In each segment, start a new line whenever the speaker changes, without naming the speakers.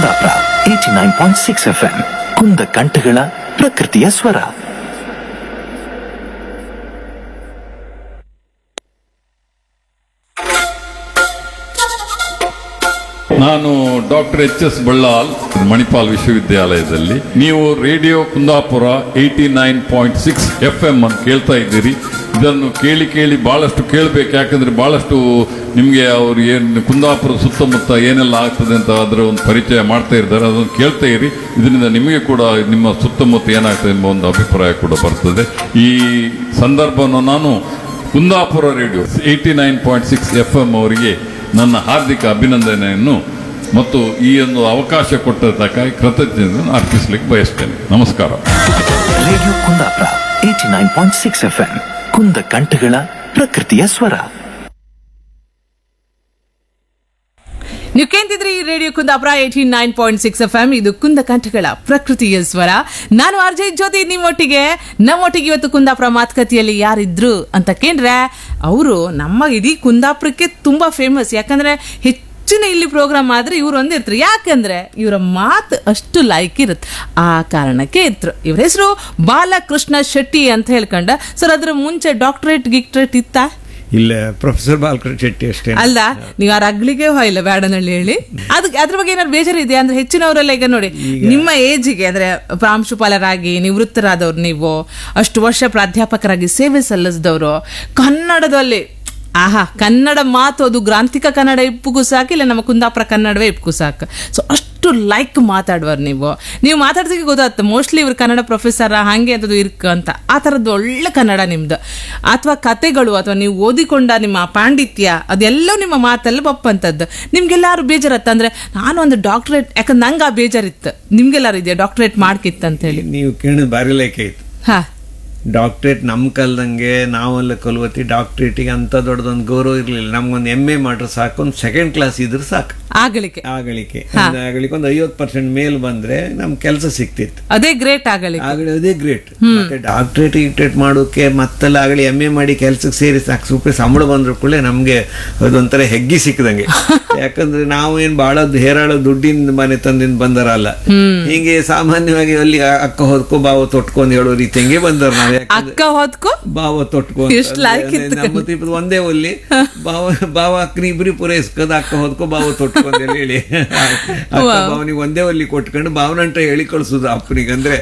Kundapura 89.6 FM ಕುಂದ ಕಂಠಗಳ ಪ್ರಕೃತಿಯ ಸ್ವರ.
ನಾನು ಡಾಕ್ಟರ್ ಎಚ್.ಎಸ್. ಬಳ್ಳಾಲ್, ಮಣಿಪಾಲ್ ವಿಶ್ವವಿದ್ಯಾಲಯದಲ್ಲಿ. ನೀವು ರೇಡಿಯೋ ಕುಂದಾಪುರ 89.6 FM ಅನ್ನು ಕೇಳ್ತಾ ಇದ್ದೀರಿ. ಇದನ್ನು ಕೇಳಿ ಕೇಳಿ ಬಹಳಷ್ಟು ಕೇಳಬೇಕು, ಯಾಕಂದ್ರೆ ಬಹಳಷ್ಟು ನಿಮಗೆ ಅವರು ಏನು ಕುಂದಾಪುರ ಸುತ್ತಮುತ್ತ ಏನೆಲ್ಲ ಆಗ್ತದೆ ಅಂತ ಅದರ ಒಂದು ಪರಿಚಯ ಮಾಡ್ತಾ ಇದ್ದಾರೆ. ಅದನ್ನು ಕೇಳ್ತಾ ಇರಿ. ಇದರಿಂದ ನಿಮಗೆ ಕೂಡ ನಿಮ್ಮ ಸುತ್ತಮುತ್ತ ಏನಾಗ್ತದೆ ಎಂಬ ಒಂದು ಅಭಿಪ್ರಾಯ ಕೂಡ ಬರ್ತದೆ. ಈ ಸಂದರ್ಭವನ್ನು ನಾನು ಕುಂದಾಪುರ ರೇಡಿಯೋ 89.6 FM ಅವರಿಗೆ ನನ್ನ ಹಾರ್ದಿಕ ಅಭಿನಂದನೆಯನ್ನು ಮತ್ತು ಈ ಒಂದು ಅವಕಾಶ ಕೊಟ್ಟದ್ದಕ್ಕಾಗಿ ಕೃತಜ್ಞತೆಯನ್ನು ಅರ್ಪಿಸಲಿಕ್ಕೆ ಬಯಸ್ತೇನೆ. ನಮಸ್ಕಾರ.
ರೇಡಿಯೋ ಕುಂದಾಪುರ 89.6 FM ಕುಂದ ಕಂಠಗಳ ಪ್ರಕೃತಿಯ ಸ್ವರ.
ನೀವು ಕೇಳ್ತಿದ್ರಿ ರೇಡಿಯೋ ಕುಂದಾಪುರ 89.6 FM. ಇದು ಕುಂದ ಕಂಠಗಳ ಪ್ರಕೃತಿಯ ಸ್ವರ. ನಾನು ಆರ್ಜೆ ಜ್ಯೋತಿ ನಮ್ಮೊಟ್ಟಿಗೆ ಇವತ್ತು ಕುಂದಾಪುರ ಮಾತುಕತೆಯಲ್ಲಿ ಯಾರಿದ್ರು ಅಂತ ಕೇಂದ್ರೆ ಅವರು ನಮ್ಮ ಇಡೀ ಕುಂದಾಪುರಕ್ಕೆ ತುಂಬಾ ಫೇಮಸ್. ಯಾಕಂದ್ರೆ ಹೆಚ್ಚಿನ ಇಲ್ಲಿ ಪ್ರೋಗ್ರಾಮ್ ಆದ್ರೆ ಇವ್ರು ಒಂದಿರ್ತಾರೆ, ಯಾಕಂದ್ರೆ ಇವರ ಮಾತು ಅಷ್ಟು ಲೈಕ್ ಇರುತ್ತೆ. ಆ ಕಾರಣಕ್ಕೆ ಇದ್ರು. ಇವ್ರ ಹೆಸರು ಬಾಲಕೃಷ್ಣ ಶೆಟ್ಟಿ ಅಂತ ಹೇಳ್ಕೊಂಡ. ಸರ್, ಅದ್ರ ಮುಂಚೆ ಗಿಕ್ಟ್ರೇಟ್ ಇತ್ತಾ?
ಇಲ್ಲ, ಪ್ರೊಫೆಸರ್ ಬಾಲಕೃಷ್ಣ ಶೆಟ್ಟಿ ಅಷ್ಟೇ.
ಅಲ್ಲ, ನೀವು ಆ ರಗ್ಲಿಗೆ ಹೋಯಿಲ್ಲ ಬ್ಯಾಡನಳ್ಳಿ ಹೇಳಿ. ಅದ್ರ ಬಗ್ಗೆ ಏನಾದ್ರು ಬೇಜಾರಿದೆ ಅಂದ್ರೆ? ಹೆಚ್ಚಿನವರೆಲ್ಲ ಈಗ ನೋಡಿ, ನಿಮ್ಮ ಏಜಿಗೆ ಅಂದ್ರೆ ಪ್ರಾಂಶುಪಾಲರಾಗಿ ನಿವೃತ್ತರಾದವ್ರು, ನೀವು ಅಷ್ಟು ವರ್ಷ ಪ್ರಾಧ್ಯಾಪಕರಾಗಿ ಸೇವೆ ಸಲ್ಲಿಸಿದವರು, ಕನ್ನಡದಲ್ಲಿ ಕನ್ನಡ ಮಾತು ಅದು ಗ್ರಾಂಥಿಕ ಕನ್ನಡ ಇಪ್ಪಗೂ ಸಾಕು, ಇಲ್ಲ ನಮ್ಮ ಕುಂದಾಪುರ ಕನ್ನಡವೇ ಇಪ್ಪಗೂ ಸಾಕು. ಸೊ ಅಷ್ಟು ಲೈಕ್ ಮಾತಾಡುವರು ನೀವು ಮಾತಾಡ್ತಿಗೆ ಗೊತ್ತಾಗ್ತದೆ. ಮೋಸ್ಟ್ಲಿ ಇವ್ರು ಕನ್ನಡ ಪ್ರೊಫೆಸರ್ ಹಾಗೆ ಅಂತದ್ದು ಇರ್ಕ ಅಂತ. ಆ ಥರದ್ದು ಒಳ್ಳೆ ಕನ್ನಡ ನಿಮ್ದು, ಅಥವಾ ಕತೆಗಳು, ಅಥವಾ ನೀವು ಓದಿಕೊಂಡ ನಿಮ್ಮ ಪಾಂಡಿತ್ಯ, ಅದೆಲ್ಲವೂ ನಿಮ್ಮ ಮಾತಲ್ಲಿ ಬಪ್ಪಂಥದ್ದು. ನಿಮ್ಗೆಲ್ಲಾರು ಬೇಜಾರತ್ತ ಅಂದ್ರೆ ನಾನು ಒಂದು ಡಾಕ್ಟರೇಟ್, ಯಾಕಂದ್ರೆ ನಂಗೆ ಆ ಬೇಜಾರಿತ್ತು. ನಿಮ್ಗೆಲ್ಲಾರು ಇದೆಯಾ ಡಾಕ್ಟರೇಟ್ ಮಾಡ್ಕಿತ್ತಂತ ಹೇಳಿ?
ನೀವು ಕೇಳಿದ ಬಾರಿ ಲೈಕ್ ಆಯ್ತು. ಡಾಕ್ಟ್ರೇಟ್ ನಮ್ಮ ಕಲ್ದಂಗೆ ನಾವೆಲ್ಲ ಕಲ್ವತ್ತಿ ಡಾಕ್ಟ್ರೇಟಿಗೆ ಅಂತ ದೊಡ್ಡದೊಂದು ಗೌರವ ಇರಲಿಲ್ಲ. ನಮ್ಗೊಂದು MA ಮಾಡ್ರೆ ಸಾಕು, ಒಂದು ಸೆಕೆಂಡ್ ಕ್ಲಾಸ್ ಇದ್ರೆ ಸಾಕು. ಆಗಲಿಕ್ಕೆ ಒಂದು 50% ಮೇಲ್ ಬಂದ್ರೆ ನಮ್ ಕೆಲಸ ಸಿಕ್ತಿತ್ತು.
ಅದೇ ಗ್ರೇಟ್.
ಅದೇ ಗ್ರೇಟ್. ಮತ್ತೆ ಡಾಕ್ಟ್ರೇಟ್ ಮಾಡೋಕೆ ಮತ್ತೆಲ್ಲ ಆಗಲಿ MA ಮಾಡಿ ಕೆಲ್ಸಕ್ಕೆ ಸೇರಿ ಸಾಕು, ಸೂಪರ್ ಸಂಬಳ ಬಂದ್ರು ಕೂಡ ನಮ್ಗೆ ಅದೊಂಥರ ಹೆಗ್ಗಿ ಸಿಕ್ಕದಂಗೆ. ಯಾಕಂದ್ರೆ ನಾವು ಏನ್ ಬಹಳ ಹೇರಾಳ ದುಡ್ಡಿನ ಮನೆ ತಂದಿಂದ ಬಂದರಲ್ಲ. ಹೀಗೆ ಸಾಮಾನ್ಯವಾಗಿ ಅಲ್ಲಿ ಅಕ್ಕ ಹೊದ್ಕೊ ಬಾವ ತೊಟ್ಕೊಂಡ್ ಹೇಳೋ ರೀತಿ ಹೆಂಗೆ ಬಂದರ ನಾವು.
ಅಕ್ಕ ಹೊದ್ಕೊ ಬಾವ
ತೊಟ್ಕೊಂಡ್ ಒಂದೇ ಒಲ್ಲಿ ಬಾವ ಅಕ್ಕನ ಇಬ್ರಿ ಪೂರೈಸ್ಕದ ಅಕ್ಕ ಹೊದ್ಕೊ ಬಾವ ತೊಟ್ಕೊಂಡ್ ಹೇಳಿ ಬಾವನಿಗೆ ಒಂದೇ ಒಲ್ಲಿ ಕೊಟ್ಕೊಂಡು ಬಾವನಂಟ ಹೇಳಿ ಕಳ್ಸುದು ಅಪ್ಪನಿಗೆ. ಅಂದ್ರೆ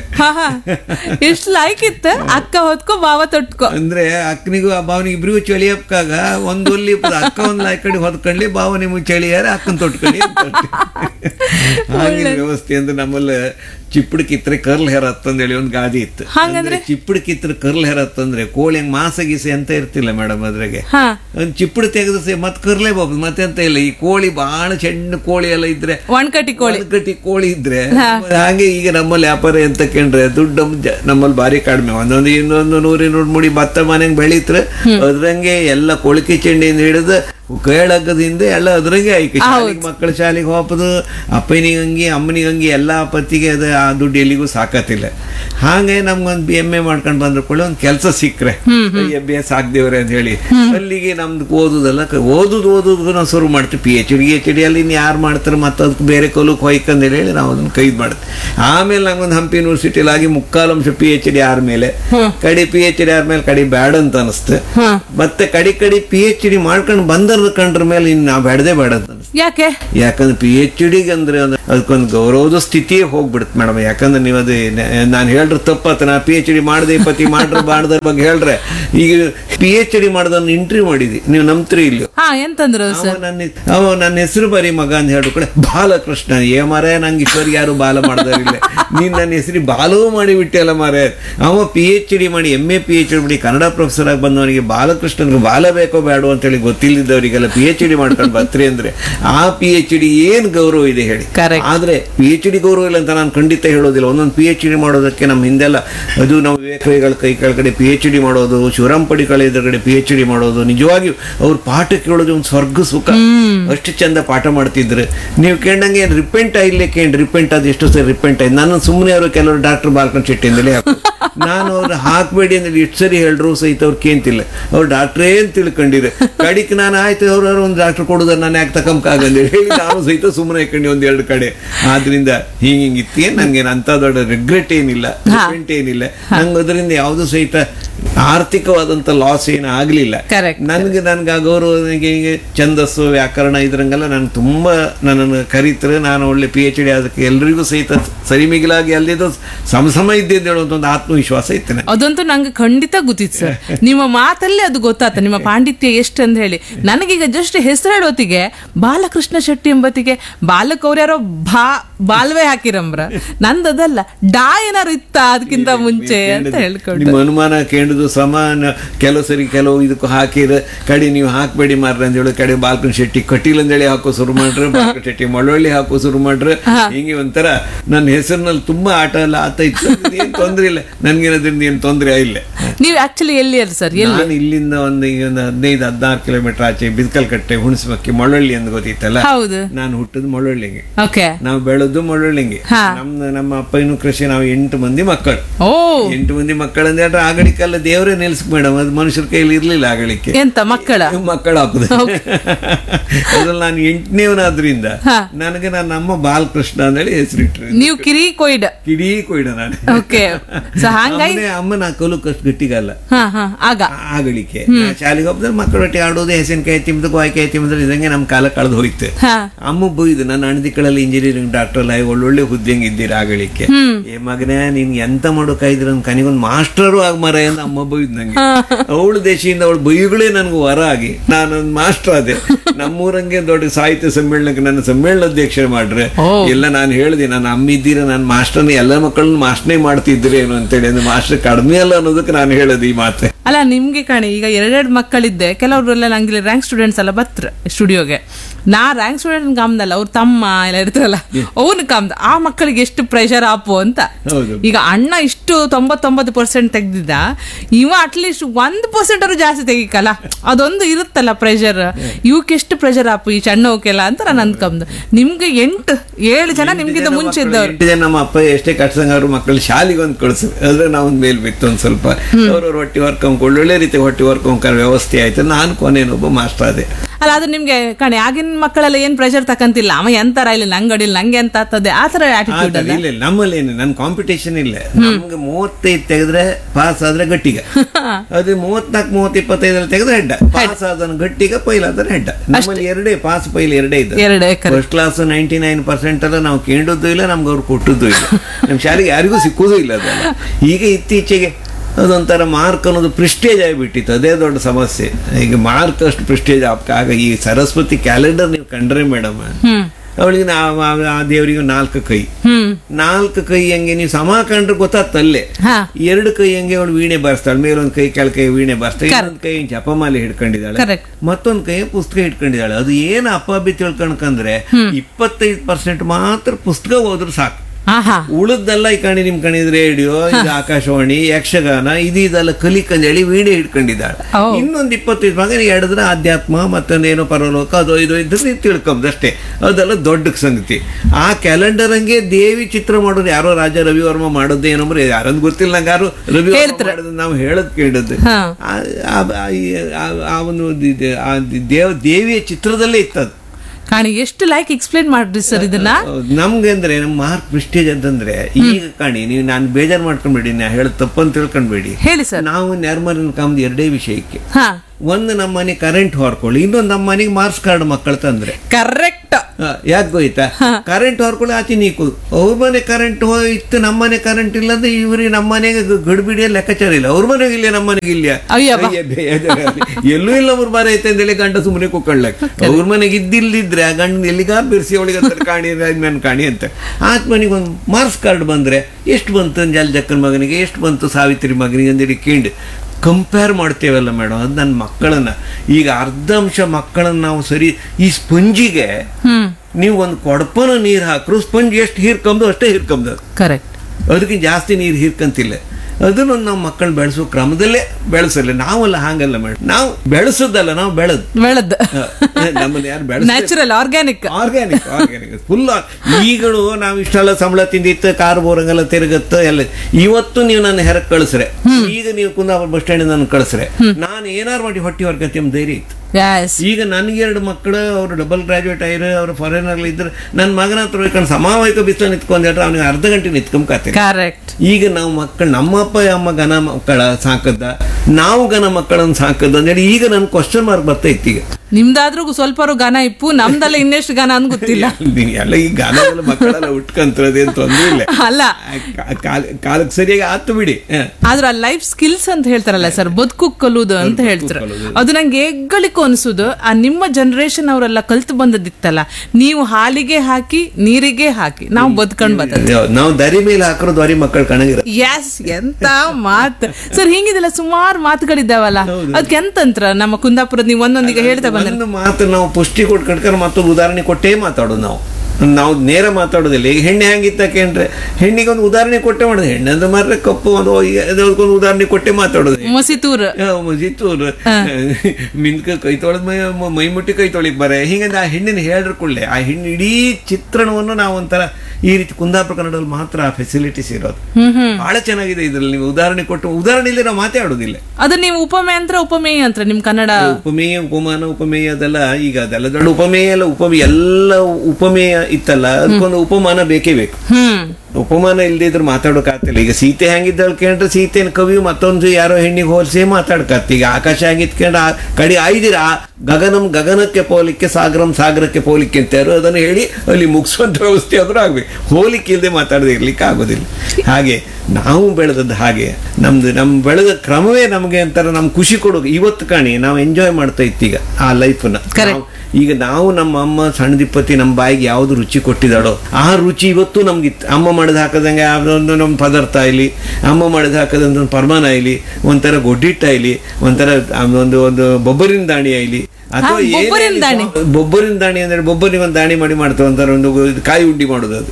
ಎಷ್ಟು ಲೈಕ್ ಇತ್ತು, ಅಕ್ಕ ಹೊದ್ಕೊ ಬಾವ ತೊಟ್ಕೊ
ಅಂದ್ರೆ ಅಕ್ಕನಿಗೂ ಬಾವನಿಗೆ ಇಬ್ರಿಗೂ ಚಳಿ ಹಪ್ಪಾಗ ಒಂದ್ ಒಲ್ಲಿ ಅಕ್ಕ ಒಂದ್ ಲಾಯ್ಕಂಡು ಹೊದ್ಕೊಂಡ್ಲಿ, ಬಾವ ನಿಮ್ಗೆ ಚಳಿಯಾರ ಅಕ್ಕನ ತೊಟ್ಕೊಳ್ಳಿ ಹಾಗೆ ವ್ಯವಸ್ಥೆ. ಅಂದ್ರೆ ನಮ್ಮಲ್ಲಿ ಚಿಪ್ಪಡ್ ಕಿತ್ರೆ ಕರ್ಲ್ ಹೇರ್ ಹತ್ತಂದೇಳಿ ಒಂದು ಗಾದಿ ಇತ್ತು. ಚಿಪ್ಪಡ್ ಕಿತ್ರೆ ಕರ್ಲ್ ಹೇರ್ ಹತ್ತಂದ್ರೆ ಕೋಳಿ ಹಂಗ್ ಮಾಸ ಗೀಸೆ ಅಂತ ಇರ್ತಿಲ್ಲ ಮೇಡಮ್. ಅದ್ರಾಗೆ ಒಂದ್ ಚಿಪ್ಪಡ್ ತೆಗೆದು ಮತ್ ಕರ್ಲೇ ಬಾಬು ಮತ್ತೆ ಅಂತ ಇಲ್ಲ. ಈ ಕೋಳಿ ಬಹಳ ಸಣ್ಣ ಕೋಳಿ ಎಲ್ಲ ಇದ್ರೆ, ಒಣಕಟ್ಟಿ ಕೋಳಿ ಇದ್ರೆ ಹಾಗೆ ಈಗ ನಮ್ಮಲ್ಲಿ ವ್ಯಾಪಾರ ಎಂತ ಕೇಂದ್ರೆ ದುಡ್ಡು ನಮ್ಮಲ್ಲಿ ಭಾರಿ ಕಡಿಮೆ. ಒಂದೊಂದು ಇನ್ನೊಂದು 100-200 ಮುಡಿ ಭತ್ತ ಮನೆಗೆ ಬೆಳೀತ್ರೆ ಅದ್ರಂಗೆ ಎಲ್ಲ ಕೊಳಕೆ ಚೆಂಡಿಯಿಂದ ಹಿಡಿದು ಕೇಳಗದಿಂದ ಎಲ್ಲ ಅದ್ರಂಗೆ ಆಯ್ಕೆ. ಮಕ್ಕಳ ಶಾಲೆಗೆ ಹೋಗೋದು, ಅಪ್ಪನಿಗಂಗಿ ಅಮ್ಮನಿಗಂಗಿ ಎಲ್ಲಾ ಪತ್ತಿಗೆ ಅದು ಆ ದುಡ್ಡು ಎಲ್ಲಿಗೂ ಸಾಕತ್ತಿಲ್ಲ. ಹಾಗೆ ನಮ್ಗೊಂದು MA ಮಾಡ್ಕೊಂಡು ಬಂದ್ರು ಕೂಡ ಒಂದು ಕೆಲಸ ಸಿಕ್ಕ್ರೆ ಅಭ್ಯಾಸ ಆಗ್ದೇವ್ರೆ ಅಂತ ಹೇಳಿ ಅಲ್ಲಿಗೆ ನಮ್ದು ಓದುದು ನಾವು ಶುರು ಮಾಡ್ತೀವಿ. PhD ಅಲ್ಲಿ ಇನ್ನು ಯಾರು ಮಾಡ್ತಾರೆ ಮತ್ತೆ ಅದಕ್ಕೆ ಬೇರೆ ಕಲುಕ್ ಹೊಯ್ಕಂತ ಹೇಳಿ ನಾವು ಅದನ್ನ ಕೈದ್ ಮಾಡ್ತೀವಿ. ಆಮೇಲೆ ನಂಗೊಂದು ಹಂಪಿ ಯೂನಿವರ್ಸಿಟಿಲಿ ಆಗಿ 3/4 PhD ಆದ್ಮೇಲೆ PhD ಆದ್ಮೇಲೆ ಕಡಿ ಬ್ಯಾಡ ಅಂತ ಅನಿಸ್ತು. ಮತ್ತೆ ಕಡಿ PhD ಮಾಡ್ಕೊಂಡು ಬಂದರ್ ಕಂಡ್ರ ಮೇಲೆ ಇನ್ನು ನಾವು ಬೇಡದೇ ಬೇಡ ಅಂತ ಅನಿಸ್ತು. ಯಾಕಂದ್ರೆ PhD ಅಂದ್ರೆ ಅದಕ್ಕೊಂದು ಗೌರವದ ಸ್ಥಿತಿಯೇ ಹೋಗ್ಬಿಡುತ್ತೆ ಮೇಡಮ್. ಯಾಕಂದ್ರೆ ನೀವು ಅದು ನಾನು ಹೇಳ್ರೆ ತಪ್ಪತ್ತ, ನಾ PhD ಮಾಡದೆ ಪತಿ ಮಾಡ್ರೆ ಬಾಡ್ದ್ರ ಬಗ್ಗೆ ಹೇಳ್ರೆ. ಈಗ PhD ಮಾಡೋದನ್ನ ಇಂಟರ್ವ್ಯೂ ಮಾಡಿದ್ವಿ, ನೀವು ನಂಬ್ತೀರಿ ಇಲ್ಲ? ನನ್ನ ಹೆಸರು ಬರೀ ಮಗ ಅಂತ ಹೇಳು ಕೂಡ ಬಾಲಕೃಷ್ಣ. ಮಾರೇ ನಂಗೆ ಇಷ್ಟವರೆಗೆ ಯಾರು ಬಾಲ ಮಾಡ್ದಾರಿಲ್ಲ, ನೀನ್ ನನ್ನ ಹೆಸರು ಬಾಲವೂ ಮಾಡಿ ಬಿಟ್ಟೆಲ್ಲ ಮಾರೇ. ಅವ PhD ಮಾಡಿ MA PhD ಮಾಡಿ ಕನ್ನಡ ಪ್ರೊಫೆಸರ್ ಆಗಿ ಬಂದವನಿಗೆ ಬಾಲಕೃಷ್ಣನ್ಗೆ ಬಾಲ ಬೇಕೋ ಬೇಡೋ ಅಂತೇಳಿ ಗೊತ್ತಿಲ್ಲದವರಿಗೆಲ್ಲ PhD ಮಾಡ್ಕೊಂಡು ಬರ್ತೀರಿ ಅಂದ್ರೆ ಆ PhD ಏನ್ ಗೌರವ ಇದೆ ಹೇಳಿ. ಆದ್ರೆ PhD ಗೌರವ ಇಲ್ಲ ಅಂತ ನಾನು ಖಂಡಿತ ಹೇಳೋದಿಲ್ಲ. ಒಂದೊಂದು PhD ಮಾಡೋದಕ್ಕೆ ನಮ್ಮ ಹಿಂದೆಲ್ಲ ಅದು ನಾವು ವಿವೇಕವಿಗಳ ಕೈ ಕೆಳಗಡೆ PhD ಮಾಡೋದು, ಶಿವರಾಮ್ ಪಡಿಕಳ ಎದುರುಗಡೆ PhD ಮಾಡೋದು, ನಿಜವಾಗಿಯೂ ಅವ್ರ ಪಾಠ ಕೇಳೋದು ಒಂದು ಸ್ವರ್ಗ ಸುಖ. ಅಷ್ಟು ಚಂದ ಪಾಠ ಮಾಡ್ತಿದ್ರು. ನೀವು ಕೇಳಂಗೆ ರಿಪೆಂಟ್ ಆಗಿಲ್ಲ ರಿಪೆಂಟ್ ಅದು ಎಷ್ಟು ಸರಿ ರಿಪೆಂಟ್ ಆಯ್ತು. ನಾನು ಸುಮ್ಮನೆ ಅವರು ಕೆಲವರು ಡಾಕ್ಟರ್ ಬಾಲಕೃಷ್ಣ ಶೆಟ್ಟಿ ಅಂತಲೇ ನಾನು ಅವ್ರು ಹಾಕ್ಬೇಡಿ ಅಂದ್ರೆ ಇಷ್ಟು ಸರಿ ಹೇಳ್ರು ಸಹಿತ ಅವ್ರು ಕೇಂತಿಲ್ಲ, ಅವ್ರು ಡಾಕ್ಟ್ರೇ ಅಂತ ತಿಳ್ಕೊಂಡಿರ ಕಡಿಕ್ ನಾನು ಆಯ್ತು ಅವ್ರವ್ರು ಒಂದು ಡಾಕ್ಟರ್ ಕೊಡುದ ನಾನು ಯಾಕೆ ತಕೊಂಬಕಾಗಂದ ಹೇಳಿ ನಾನು ಸಹಿತ ಸುಮ್ಮನೆ ಹಾಕೊಂಡು ಒಂದೆರಡು ಕಡೆ. ಆದ್ರಿಂದ ಹಿಂಗಿತ್ತೇ ನನ್ಗೇನು ಅಂತ ದೊಡ್ಡ ರಿಗ್ರೆಟ್ ಏನಿಲ್ಲ, ಏನಿಲ್ಲ. ನಂಗೆ ಅದರಿಂದ ಯಾವುದು ಸಹಿತ ಆರ್ಥಿಕವಾದಂತ ಲಾಸ್ ಏನು ಆಗ್ಲಿಲ್ಲ. ನನ್ಗೆ ಗೌರವ ಹೀಗೆ ಛಂದಸ್ಸು ವ್ಯಾಕರಣ ಇದ್ರಂಗೆಲ್ಲ ನಾನು ತುಂಬಾ ನನ್ನನ್ನು ಕರೀತಾರೆ. ನಾನು ಒಳ್ಳೆ PhD ಅದಕ್ಕೆ ಎಲ್ರಿಗೂ ಸಹಿತ ಸರಿಮಿಗಿಲಾಗಿ ಅಲ್ಲಿದ್ದು ಸಮ ಇದ್ದಿದ್ದು ಹೇಳುವಂತ ಒಂದು ಆತ್ಮವಿಶ್ವಾಸ ಇತ್ತು.
ಅದಂತೂ ನಂಗೆ ಖಂಡಿತ ಗೊತ್ತಿತ್ತು ಸರ್, ನಿಮ್ಮ ಮಾತಲ್ಲಿ ಅದು ಗೊತ್ತಾತ ನಿಮ್ಮ ಪಾಂಡಿತ್ಯ ಎಷ್ಟು ಅಂತ ಹೇಳಿ. ನನಗೀಗ ಜಸ್ಟ್ ಹೆಸರು ಹೇಳೋತಿಗೆ ಬಾಲಕೃಷ್ಣ ಶೆಟ್ಟಿ ಎಂಬತ್ತಿಗೆ ಬಾಲಕ್ ಅವ್ರು ಯಾರೋ ಬಾಲ್ವೆ ಹಾಕಿರಂಬ್ರ, ನಂದದಲ್ಲ ಡಾ ಏನಾರು ಇತ್ತ ಅದಕ್ಕಿಂತ ಮುಂಚೆ ಅಂತ ಹೇಳ್ಕೊಂಡು
ನಿಮ್ಮ ಅನುಮಾನ ಕೇಳುದು ಸಮಾನ. ಕೆಲವು ಸರಿ ಕೆಲವು ಇದಕ್ಕೂ ಹಾಕಿರ ಕಡೆ ನೀವು ಹಾಕ್ಬೇಡಿ ಮಾರ್ರೆ ಅಂತ ಹೇಳಿ ಕಡೆ ಬಾಲಕೃಷ್ಣ ಶೆಟ್ಟಿ ಕಟೀಲ್ ಅಂದೇಳಿ ಹಾಕೋ ಶುರು ಮಾಡ್ರೆ, ಬಾಲಕೃಷ್ಣ ಶೆಟ್ಟಿ ಮಳವಳ್ಳಿ ಹಾಕೋ ಶುರು ಮಾಡ್ರೆ. ಹಿಂಗೆ ಒಂಥರ ನನ್ನ ಹೆಸರಿನಲ್ಲಿ ತುಂಬಾ ಆಟ ಎಲ್ಲ ಆತ ಇತ್ತು. ಏನ್ ತೊಂದ್ರೆ ಇಲ್ಲ ನನ್ಗೇನದ್ರಿಂದ ಏನ್ ತೊಂದ್ರೆ ಇಲ್ಲ.
ನೀವು ಆಕ್ಚುಲಿ ಎಲ್ಲಿ ಸರ್?
ನಾನು ಇಲ್ಲಿಂದ ಒಂದು 15-16 ಕಿಲೋಮೀಟರ್ ಆಚೆ ಬಿದ್ಕಲ್ಕಟ್ಟೆ ಹುಣಸಮಕ್ಕಿ ಮಳವಳ್ಳಿ ಅಂತ ಗೊತ್ತಿತ್ತಲ್ಲ, ನಾನು ಹುಟ್ಟದ್ ಮಳವಳ್ಳಿಗೆ, ನಾವು ಬೆಳೆದು ಮಳವಳ್ಳಿಗೆ. ನಮ್ಮ ಅಪ್ಪನೂ ಕೃಷಿ, ನಾವು 8 ಮಂದಿ ಮಕ್ಕಳು. 8 ಮಂದಿ ಮಕ್ಕಳು ಅಂದ್ರೆ ಆಗಲಿಕ್ಕೆಲ್ಲ ದೇವರೇ ನಿಲ್ಸ್ಕ್ ಮೇಡಮ್, ಅದು ಮನುಷ್ಯರ ಕೈಲಿ ಇರ್ಲಿಲ್ಲ ಆಗಲಿಕ್ಕೆ.
ಎಂತ ಮಕ್ಕಳು
ಹಾಕುದು. ಅದ್ರಲ್ಲಿ ನಾನು 8ನೇವನಾದ್ರಿಂದ ನನಗೆ ನನ್ನ ಅಮ್ಮ ಬಾಲಕೃಷ್ಣ ಅಂತೇಳಿ ಹೆಸರಿಟ್ರು.
ನೀವು ಕಿಡಿ ಕೊಯ್ಡ ನಾನು. ಅಮ್ಮ
ನಾ ಕಲು ಕಷ್ಟು ಗಟ್ಟಿಗಲ್ಲ ಆಗಲಿಕ್ಕೆ. ಶಾಲೆಗೆ ಹೋಗ್ತಾರೆ ಮಕ್ಕಳೊಟ್ಟಿಗೆ ಆಡೋದು, ಹೆಸರಿನಕಾಯಿ ತಿಂಬದು, ಗೋಯ್ಕಾಯಿ ತಿಂಬದ್ರೆ ಇದಂಗೆ ನಮ್ ಕಾಲ ಕಳೆದು ಹೋಯ್ತು. ಅಮ್ಮ ಬೈದು ನನ್ನ ಅಣದಿಕ್ಕಳಲ್ಲಿ ಇಂಜಿನಿಯರಿಂಗ್ ಡಾಕ್ಟರ್ ಅಲ್ಲ, ಒಳ್ಳೊಳ್ಳೆ ಹುದ್ದೆಂಗ್ ಇದ್ದೀರ ಆಗಲಿಕ್ಕೆ. ಏ ಮಗನೇ ನೀನ್ ಎಂತ ಮಾಡೋಕಾಯ್ದ್ರ ಕನಿಗೊಂದು ಮಾಸ್ಟರು ಆಗ ಮರ ಅಂತ ಅಮ್ಮ ಬೈದ್ ನಂಗೆ. ಅವಳು ದೇಶದಿಂದ ಅವಳು ಬೈಗಳೇ ನನ್ಗೆ ವರ ಆಗಿ ನಾನೊಂದು ಮಾಸ್ಟರ್ ಆದೆ. ನಮ್ಮೂರಂಗೆ ದೊಡ್ಡ ಸಾಹಿತ್ಯ ಸಮ್ಮೇಳನಕ್ಕೆ ನನ್ನ ಸಮ್ಮೇಳನ ಅಧ್ಯಕ್ಷ ಮಾಡ್ರೆ ಎಲ್ಲ ನಾನು ಹೇಳಿದೆ, ನಾನು ಅಮ್ಮ ಇದ್ದೀರ ನಾನು ಮಾಸ್ಟರ್ನ ಎಲ್ಲ ಮಕ್ಕಳನ್ನ ಮಾಸ್ಟರ್ನೇ ಮಾಡ್ತಿದ್ರೆ ಏನು ಅಂತೇಳಿ. ಅಂದ್ರೆ ಮಾಸ್ಟರ್ ಕಡಿಮೆ ಅಲ್ಲ ಅನ್ನೋದಕ್ಕೆ ನಾನು ಹೇಳೋದು ಈ ಮಾತೆ.
ಅಲ್ಲ ನಿಮ್ಗೆ ಕಾಣಿ ಈಗ 2 ಮಕ್ಕಳಿದ್ದೆ, ಕೆಲವ್ರೆಲ್ಲ ನಂಗೆ ರ್ಯಾಂಕ್ ಸ್ಟೂಡೆಂಟ್ಸ್ ಎಲ್ಲ ಬತ್ರ ಸ್ಟುಡಿಯೋಗೆ. ನಾ ರ್ಯಾಂಕ್ ಸ್ಟೂಡೆಂಟ್ ಕಾಮ್ದಲ್ಲ, ಅವ್ರ ತಮ್ಮ ಎಲ್ಲ ಇರ್ತಾರಲ್ಲ ಅವ್ನ ಕಾಮ್ದ. ಆ ಮಕ್ಕಳಿಗೆ ಎಷ್ಟು ಪ್ರೆಷರ್ ಆಪು ಅಂತ. ಈಗ ಅಣ್ಣ ಇಷ್ಟು 99% ತೆಗ್ದಿದ್ದ, ಇವ ಅಟ್ಲೀಸ್ಟ್ 1% ಅವರು ಜಾಸ್ತಿ ತೆಗಿಕಲ್ಲ, ಅದೊಂದು ಇರುತ್ತಲ್ಲ ಪ್ರೆಷರ್. ಇವಕ್ಕೆ ಎಷ್ಟು ಪ್ರೆಷರ್ ಆಪು ಈ ಸಣ್ಣವಕ್ಕೆಲ್ಲ ಅಂತ ನಾನು ಅಂದ್ಕೊಂಡ್. ನಿಮ್ಗೆ 8-7 ಜನ ನಿಮ್ಗಿಂತ ಮುಂಚೆ ಇದ್ದವ್ರು.
8 ಜನ ನಮ್ಮ ಅಪ್ಪ ಎಷ್ಟೇ ಕಟ್ಸಂಗ ಅವ್ರ ಮಕ್ಕಳು ಶಾಲೆಗೆ ಒಂದು ಕಳ್ಸ ಅದ್ರೆ ನಾವೊಂದ್ ಮೇಲ್ ಬಿತ್ತು ಒಂದ್ ಸ್ವಲ್ಪ ಅವ್ರವ್ರ ಹೊಟ್ಟಿ ವರ್ಕೊಂಡ್ ಒಳ್ಳೊಳ್ಳೆ ರೀತಿ ಹೊಟ್ಟಿ ವರ್ಕೊಂಡ್ ವ್ಯವಸ್ಥೆ ಆಯ್ತು. ನಾನು ಕೊನೆನೊಬ್ಬ ಮಾಸ್ಟರ್ ಆದೆ.
ಅಲ್ಲ ಅದು ನಿಮ್ಗೆ ಕಣೆ ಆಗಿನ ಮಕ್ಕಳೆಲ್ಲ ಏನ್ ಪ್ರೆಷರ್ ತಕಂತಿಲ್ಲ, ಅವ ಎಂತರ ಇಲ್ಲ ನಂಗೆ ಅಡಿಲ್ಲ ನಂಗೆ ಅಂತ ಆಗ್ತದೆ ಆ ತರ ಆಟಿಟ್ಯೂಡ್ ಅಲ್ಲ.
ಇಲ್ಲ ನಮ್ಮಲ್ಲಿ ಏನು ನನ್ ಕಾಂಪಿಟೇಷನ್ ಇಲ್ಲ. ನಮ್ಗೆ 35 ತೆಗೆದ್ರೆ ಪಾಸ್ ಆದ್ರೆ ಗಟ್ಟಿಗ, ಅದು 34-30-25 ತೆಗೆದ್ರೆ ಹೆಡ್ಡ. ಪಾಸ್ ಆದ ಗಟ್ಟಿಗ, ಪೈಲ್ ಆದ್ರೆ ಹೆಡ್ಡ. ನಮ್ಮಲ್ಲಿ 2 ಪಾಸ್ ಪೈಲ್ 2 ಇದೆ. ಫಸ್ಟ್ ಕ್ಲಾಸ್ 99% ಎಲ್ಲ ನಾವು ಕೇಳೋದು ಇಲ್ಲ, ನಮ್ಗೆ ಅವ್ರು ಕೊಟ್ಟದ್ದು ಇಲ್ಲ. ನಮ್ ಶಾಲೆಗೆ ಯಾರಿಗೂ ಸಿಕ್ಕುದು ಇಲ್ಲ ಅದೆಲ್ಲ. ಈಗ ಇತ್ತೀಚೆಗೆ ಅದೊಂಥರ ಮಾರ್ಕ್ ಅನ್ನೋದು ಪ್ರಿಸ್ಟೇಜ್ ಆಗಿಬಿಟ್ಟಿತ್ತು, ಅದೇ ದೊಡ್ಡ ಸಮಸ್ಯೆ. ಈಗ ಮಾರ್ಕ್ ಅಷ್ಟು ಪ್ರಿಸ್ಟೇಜ್ ಆಗ ಈ ಸರಸ್ವತಿ ಕ್ಯಾಲೆಂಡರ್ ನೀವು ಕಂಡ್ರೆ ಮೇಡಮ್, ಅವಳಿಗೆ ಆ ದೇವರಿಗೆ 4 ಕೈ, 4 ಕೈ ಹಂಗೆ ನೀವು ಸಮ ಕಂಡ್ರೆ ಗೊತ್ತಾಗ್ತಲ್ಲೇ. 2 ಕೈ ಹಂಗೆ ಅವಳು ವೀಣೆ ಬಾರಿಸ್ತಾಳೆ, ಮೇಲೊಂದ್ ಕೈ ಕೆಳ ಕೈ ವೀಣೆ ಬಾರಿಸ್ತಾಳೆ, ಇನ್ನೊಂದ್ ಕೈ ಜಪಮಾಲೆ ಹಿಡ್ಕೊಂಡಿದ್ದಾಳೆ, ಮತ್ತೊಂದ್ ಕೈ ಪುಸ್ತಕ ಹಿಡ್ಕೊಂಡಿದ್ದಾಳೆ. ಅದು ಏನು ಅಪ್ಪಾಬಿ ತಿಳ್ಕೊಂಡ್ಕಂದ್ರೆ 25% ಮಾತ್ರ ಪುಸ್ತಕ ಹೋದ್ರು ಸಾಕು. ಉಳಿದೆಲ್ಲ ಈ ಕಣಿ ನಿಮ್ ಕಣಿದ್ ರೇಡಿಯೋ, ಇದು ಆಕಾಶವಾಣಿ, ಯಕ್ಷಗಾನ, ಇದೆಲ್ಲ ಕಲಿಕಂದೇಳಿ ವೀಣೆ ಹಿಡ್ಕೊಂಡಿದ್ದಾಳೆ. ಇನ್ನೊಂದು 25 ಭಾಗ ಎಡದ್ರ ಅಧ್ಯಾತ್ಮ ಮತ್ತೊಂದೇನೋ ಪರಲೋಕ ಅದೋ ಇದು ಇದ್ರೆ ತಿಳ್ಕೊಂಬದಷ್ಟೇ. ಅದೆಲ್ಲ ದೊಡ್ಡ ಸಂಗತಿ. ಆ ಕ್ಯಾಲೆಂಡರ್ ಹಂಗೆ ದೇವಿ ಚಿತ್ರ ಮಾಡೋದು ಯಾರೋ ರಾಜ ರವಿವರ್ಮ ಮಾಡೋದು ಏನಂದ್ರೆ ಯಾರಂದ್ ಗೊತ್ತಿಲ್ಲ ನಂಗೆ. ಯಾರು ರವಿವರ್ಮ ನಾವು ಹೇಳದ್ ಕೇಳದ್ದು ಅವನು ದೇವಿಯ ಚಿತ್ರದಲ್ಲೇ ಇತ್ತದು.
ಕಾಣಿ ಎಷ್ಟು ಲೈಕ್ ಎಕ್ಸ್ಪ್ಲೇನ್ ಮಾಡ್ರಿ ಸರ್ ಇದನ್ನ.
ನಮ್ಗೆ ಅಂದ್ರೆ ನಮ್ಮ ಮಾರ್ಕ್ ಪ್ರಿಸ್ಟೇಜ್ ಅಂತಂದ್ರೆ ಈಗ ಕಾಣಿ ನೀವು ನಾನು ಬೇಜಾರ್ ಮಾಡ್ಕೊಂಡ್ಬೇಡಿ, ನಾ ಹೇಳ ತಪ್ಪಂತ ತಿಳ್ಕೊಂಡ್ಬೇಡಿ.
ಹೇಳಿ ಸರ್.
ನಾವು ನ್ಯಾರ್ಮರನ್ ಕಾಮ್ದು 2 ವಿಷಯಕ್ಕೆ. ಒಂದು ನಮ್ಮ ಮನೆ ಕರೆಂಟ್ ಹೊರ್ಕೊಳ್ಳಿ, ಇನ್ನೊಂದು ನಮ್ಮ ಮನೆಗೆ ಮಾರ್ಕ್ಸ್ ಕಾರ್ಡ್ ಮಕ್ಕಳು ತಂದ್ರೆ.
ಕರೆಕ್ಟ್.
ಯಾಕೆ ಹೋಯ್ತಾ? ಕರೆಂಟ್ ಹೊರ್ಕೊಳ್ಳಿ ಆಚೆ ನೀಕುದು. ಅವ್ರ ಮನೆ ಕರೆಂಟ್ ಹೋಯ್ತು, ನಮ್ಮ ಮನೆ ಕರೆಂಟ್ ಇಲ್ಲ ಅಂದ್ರೆ ಇವ್ರಿಗೆ ನಮ್ಮ ಮನೆಗೆ ಗಡ್ಬಿಡಿಯ ಲೆಕ್ಕಾಚಾರ ಇಲ್ಲ. ಅವ್ರ ಮನೆಗೆ ಇಲ್ಲ, ನಮ್ಮ ಮನೆಗೆ ಇಲ್ಲ, ಎಲ್ಲೂ ಇಲ್ಲ ಅವ್ರ ಬಾರಿ ಐತೆ ಅಂತೇಳಿ ಗಂಡ ಸುಮ್ಮನೆ ಕುಕ್ಕಳ್ಲಕ್. ಅವ್ರ ಮನೆಗೆ ಇದ್ದಿಲ್ದಿದ್ರೆ ಆ ಗಂಡ ಎಲ್ಲಿಗಾರ ಬಿರ್ಸಿ ಅವಳಿಗೆ ಕಾಣಿ ನನ್ ಕಾಣಿ ಅಂತ. ಆತ್ ಮನೆಗೆ ಒಂದು ಮಾರ್ಕ್ಸ್ ಕಾರ್ಡ್ ಬಂದ್ರೆ ಎಷ್ಟು ಬಂತು ಜಲ್ ಜಕ್ಕನ್ ಮಗನಿಗೆ, ಎಷ್ಟು ಬಂತು ಸಾವಿತ್ರಿ ಮಗನಿಗೆ ಅಂತೇಳಿ ಕೇಳಿ ಕಂಪೇರ್ ಮಾಡ್ತೇವಲ್ಲ ಮೇಡಮ್. ಅದು ನನ್ನ ಮಕ್ಕಳನ್ನ ಈಗ ಅರ್ಧಾಂಶ ಮಕ್ಕಳನ್ನ ನಾವು ಸರಿ ಈ ಸ್ಪಂಜಿಗೆ ನೀವು ಒಂದು ಕೊಡಪನ ನೀರು ಹಾಕ್ರು ಸ್ಪಂಜ್ ಎಷ್ಟು ಹೀರ್ಕೊಂಬದು ಅಷ್ಟೇ ಹೀರ್ಕೊಂಬದು.
ಕರೆಕ್ಟ್.
ಅದಕ್ಕೆ ಜಾಸ್ತಿ ನೀರು ಹೀರ್ಕಂತಿಲ್ಲ. ಅದನ್ನು ನಾವು ಮಕ್ಕಳು ಬೆಳೆಸೋ ಕ್ರಮದಲ್ಲೇ ಬೆಳೆಸಲ್ಲ. ನಾವಲ್ಲ ಹಾಗಲ್ಲ ಮೇಡಮ್, ನಾವು ಬೆಳೆಸೋದಲ್ಲ, ನಾವು ಬೆಳೆದ್ ನಮ್ಮನ್ನ ಯಾರು
ನ್ಯಾಚುರಲ್ ಆರ್ಗ್ಯಾನಿಕ್
ಫುಲ್. ಈಗಳು ನಾವು ಇಷ್ಟೆಲ್ಲ ಸಂಬಳ ತಿಂದಿತ್ತು, ಕಾರ್ ಬೋರಂಗೆಲ್ಲ ತಿರುಗತ್ತ ಎಲ್ಲ. ಇವತ್ತು ನೀವು ನನ್ನ ಹೆರಕ್ ಕಳಿಸ್ರೆ, ಈಗ ನೀವು ಕುಂದಾಪುರ ಬಸ್ ಸ್ಟ್ಯಾಂಡ್ ನನ್ನ ಕಳಿಸ್ರೆ, ನಾನು ಏನಾರು ಮಾಡಿ ಹೊಟ್ಟಿ ಹೊರಗತ್ತೆ ಎಂಬ ಧೈರ್ಯ ಇತ್ತು. ಈಗ ನನಗೆ 2 ಮಕ್ಕಳು, ಅವರು ಡಬಲ್ ಗ್ರಾಜುಯೇಟ್ ಆಯ್ರು, ಅವರು ಫಾರಿನರ್ ಇದ್ರೆ ನನ್ನ ಮಗನ ಹತ್ರ ಹೋಗ್ಕೊಂಡು ಸಮಾವಹಿಕ ಬಿಸಿಲು ನಿಂತ್ಕೊಂಡ್ರೆ ಅವ್ನಿಗೆ ಅರ್ಧ ಗಂಟೆ ನಿಂತ್ಕೊಂಬಕತ್ತೆ. ಈಗ ನಾವು ಮಕ್ಕಳು, ನಮ್ಮ ಅಪ್ಪ ಅಮ್ಮ ಗನ ಮಕ್ಕಳ ಸಾಕದ್ದ, ನಾವು ಗನ ಮಕ್ಕಳನ್ನ ಸಾಕದ್ದ ಅಂತೇಳಿ ಈಗ ನನ್ ಕ್ವಶನ್ ಮಾರ್ಕ್ ಬರ್ತೈತಿ. ಈಗ
ನಿಮ್ದಾದ್ರೂ ಸ್ವಲ್ಪ ಗಾನ ಇಪ್ಪು, ನಮ್ದೆಲ್ಲ ಇನ್ನೆಷ್ಟು ಗಾನ ಅಂತ ಗೊತ್ತಿಲ್ಲ.
ಎಲ್ಲ ಈ ಗಾನಗಳ ಮಕ್ಕಳೆಲ್ಲ ಉಟ್ಕೊಂತದೇನು ತೊಂದ್ರೆ ಇಲ್ಲ
ಅಲ್ಲ,
ಕಾಲಕ್ಕೆ ಸರಿಯಾಗಿ ಆತು ಬಿಡಿ.
ಆದ್ರೆ ಆ ಲೈಫ್ ಸ್ಕಿಲ್ಸ್ ಅಂತ ಹೇಳ್ತಾರಲ್ಲ ಸರ್, ಬದುಕು ಕಲುದು ಅಂತ ಹೇಳ್ತಾರೆ, ಅದು ನಂಗೆ ಹೆಗ್ಗಳಿಕೆ ಅನ್ಸುದು. ಆ ನಿಮ್ಮ ಜನರೇಷನ್ ಅವರೆಲ್ಲ ಕಲ್ತು ಬಂದದಿತ್ತಲ್ಲ, ನೀವು ಹಾಲಿಗೆ ಹಾಕಿ ನೀರಿಗೆ ಹಾಕಿ ನಾವು ಬದುಕೊಂಡ್ ಬಂದದ್ದು,
ನಾವು ದರಿ ಮೇಲೆ ಹಾಕೋದು ದ್ವಾರಿ ಮಕ್ಕಳು ಕಣಗಿರ.
ಎಸ್, ಎಂತ ಮಾತು ಸರ್. ಹಿಂಗಿದೆಲ್ಲ ಸುಮಾರು ಮಾತುಗಳಿದ್ದಾವಲ್ಲ, ಅದಕ್ಕೆ ಎಂತಂತ್ರ ನಮ್ಮ ಕುಂದಾಪುರದ ನೀವು ಒಂದೊಂದಿಗೆ ಹೇಳ್ತಾ ಬಂದ
ಮಾತು ನಾವು ಪುಷ್ಟಿ ಕೊಟ್ಕೊಂಡ್ರೆ ಮತ್ತೊಂದು ಉದಾಹರಣೆ ಕೊಟ್ಟೇ ಮಾತಾಡೋದು. ನಾವು ನೇರ ಮಾತಾಡೋದಿಲ್ಲ. ಈಗ ಹೆಣ್ಣೆ ಹೆಂಗಿತ್ತಕೇನ್ರೆ ಹೆಣ್ಣಿಗೆ ಒಂದು ಉದಾಹರಣೆ ಕೊಟ್ಟೆ ಮಾಡೋದು. ಹೆಣ್ಣಂದ್ರೆ ಮಾರ್ರೆ ಕಪ್ಪು ಒಂದು ಉದಾಹರಣೆ ಕೊಟ್ಟೆ ಮಾತಾಡೋದು. ಮಸಿತೂರು ಮಿನ್ಕ ಕೈ ತೊಳೆದ್ ಮೈ ಮುಟ್ಟಿ ಕೈ ತೊಳಿಕ್ ಬರ ಹಿಂಗಂದ್ರೆ ಆ ಹೆಣ್ಣಿನ ಹೇಳ್ರ ಕೊಳ್ಳೆ ಆ ಹೆಣ್ಣು ಇಡೀ ಚಿತ್ರಣವನ್ನು ನಾವು ಒಂಥರ ಈ ರೀತಿ ಕುಂದಾಪುರ ಕನ್ನಡದಲ್ಲಿ ಮಾತ್ರ ಆ ಫೆಸಿಲಿಟೀಸ್ ಇರೋದು. ಬಹಳ ಚೆನ್ನಾಗಿದೆ ಇದ್ರಲ್ಲಿ. ನೀವು ಉದಾಹರಣೆ ಕೊಟ್ಟು, ಉದಾಹರಣೆ ಇಲ್ಲ ನಾವು ಮಾತಾಡೋದಿಲ್ಲ.
ಅದು ನೀವು ಉಪಮೇಯ ಅಂತ ನಿಮ್ ಕನ್ನಡ
ಉಪಮೇಯ, ಉಪಮಾನ, ಉಪಮೇಯ ಅದೆಲ್ಲ ಈಗ ಅದೆಲ್ಲ ದೊಡ್ಡ ಉಪಮೇಯ ಎಲ್ಲ ಎಲ್ಲ ಉಪಮೇಯ ಇತ್ತಲ್ಲ, ಅದಕ್ಕೊಂದು ಉಪಮಾನ ಬೇಕೇ ಬೇಕು. ಉಪಮಾನ ಇಲ್ದೇ ಇದ್ರೆ ಮಾತಾಡೋಕಾಗ್ತಿಲ್ಲ. ಈಗ ಸೀತೆ ಹೆಂಗಿದ್ದಳು ಕೇಳ್ರೆ ಸೀತೆನ ಕವಿಯು ಮತ್ತೊಂದು ಯಾರೋ ಹೆಣ್ಣಿಗೆ ಹೋಲಿಸಿ ಮಾತಾಡ್ಕತ್ತ. ಈಗ ಆಕಾಶ ಹೆಂಗಿತ್ಕೊಂಡ್ರೆ ಕಡಿ ಆಯ್ದಿರ ಗಗನಂ ಗಗನಕ್ಕೆ ಪೋಲಿಕ್ಕೆ, ಸಾಗರಂ ಸಾಗರಕ್ಕೆ ಪೋಲಿಕ್ಕೆ ಅಂತಾರು. ಅದನ್ನು ಹೇಳಿ ಅಲ್ಲಿ ಮುಗಿಸುವಂತ ವ್ಯವಸ್ಥೆ ಆದ್ರೂ ಆಗ್ಬೇಕು. ಹೋಲಿಕೆ ಇಲ್ಲದೆ ಮಾತಾಡದೆ ಇರ್ಲಿಕ್ಕೆ ಆಗೋದಿಲ್ಲ. ಹಾಗೆ ನಾವು ಬೆಳೆದದ್ದು ಹಾಗೆ, ನಮ್ ಬೆಳೆದ ಕ್ರಮವೇ ನಮಗೆ ಅಂತಾರೆ ನಮ್ ಖುಷಿ ಕೊಡೋದು. ಇವತ್ತು ಕಾಣಿ ನಾವು ಎಂಜಾಯ್ ಮಾಡ್ತಾ ಇತ್ತೀಗ ಆ ಲೈಫ್ನ. ಈಗ ನಾವು ನಮ್ಮ ಅಮ್ಮ ಸಣ್ಣದಿಪ್ಪತ್ತಿ ನಮ್ಮ ಬಾಯಿಗೆ ಯಾವ್ದು ರುಚಿ ಕೊಟ್ಟಿದ್ದಾಳೋ ಆ ರುಚಿ ಇವತ್ತು ನಮ್ಗಿತ್ತು. ಅಮ್ಮ ಮಾಡಿದ ಹಾಕದಂಗೆ ಯಾವ್ದೊಂದು ನಮ್ಮ ಪದಾರ್ಥ ಇಲ್ಲಿ, ಅಮ್ಮ ಮಾಡಿದ ಹಾಕದಂತ ಒಂದು ಪರ್ಮಾನ ಇಲ್ಲಿ, ಒಂಥರ ಗೊಡ್ಡಿಟ್ಟ ಇಲ್ಲಿ, ಒಂಥರ ಒಂದು ಬೊಬ್ಬರಿನ ದಾಣಿ ಇಲ್ಲಿ, ಅಥವಾ ಬೊಬ್ಬರಿನ ದಾಣಿ ಅಂದ್ರೆ ಬೊಬ್ಬರಿಗೆ ಒಂದು ದಾಣಿ ಮಾಡಿ ಮಾಡ್ತಾವ ಅಂತಾರೆ. ಒಂದು ಕಾಯಿ ಉಂಡಿ ಮಾಡೋದು, ಅದು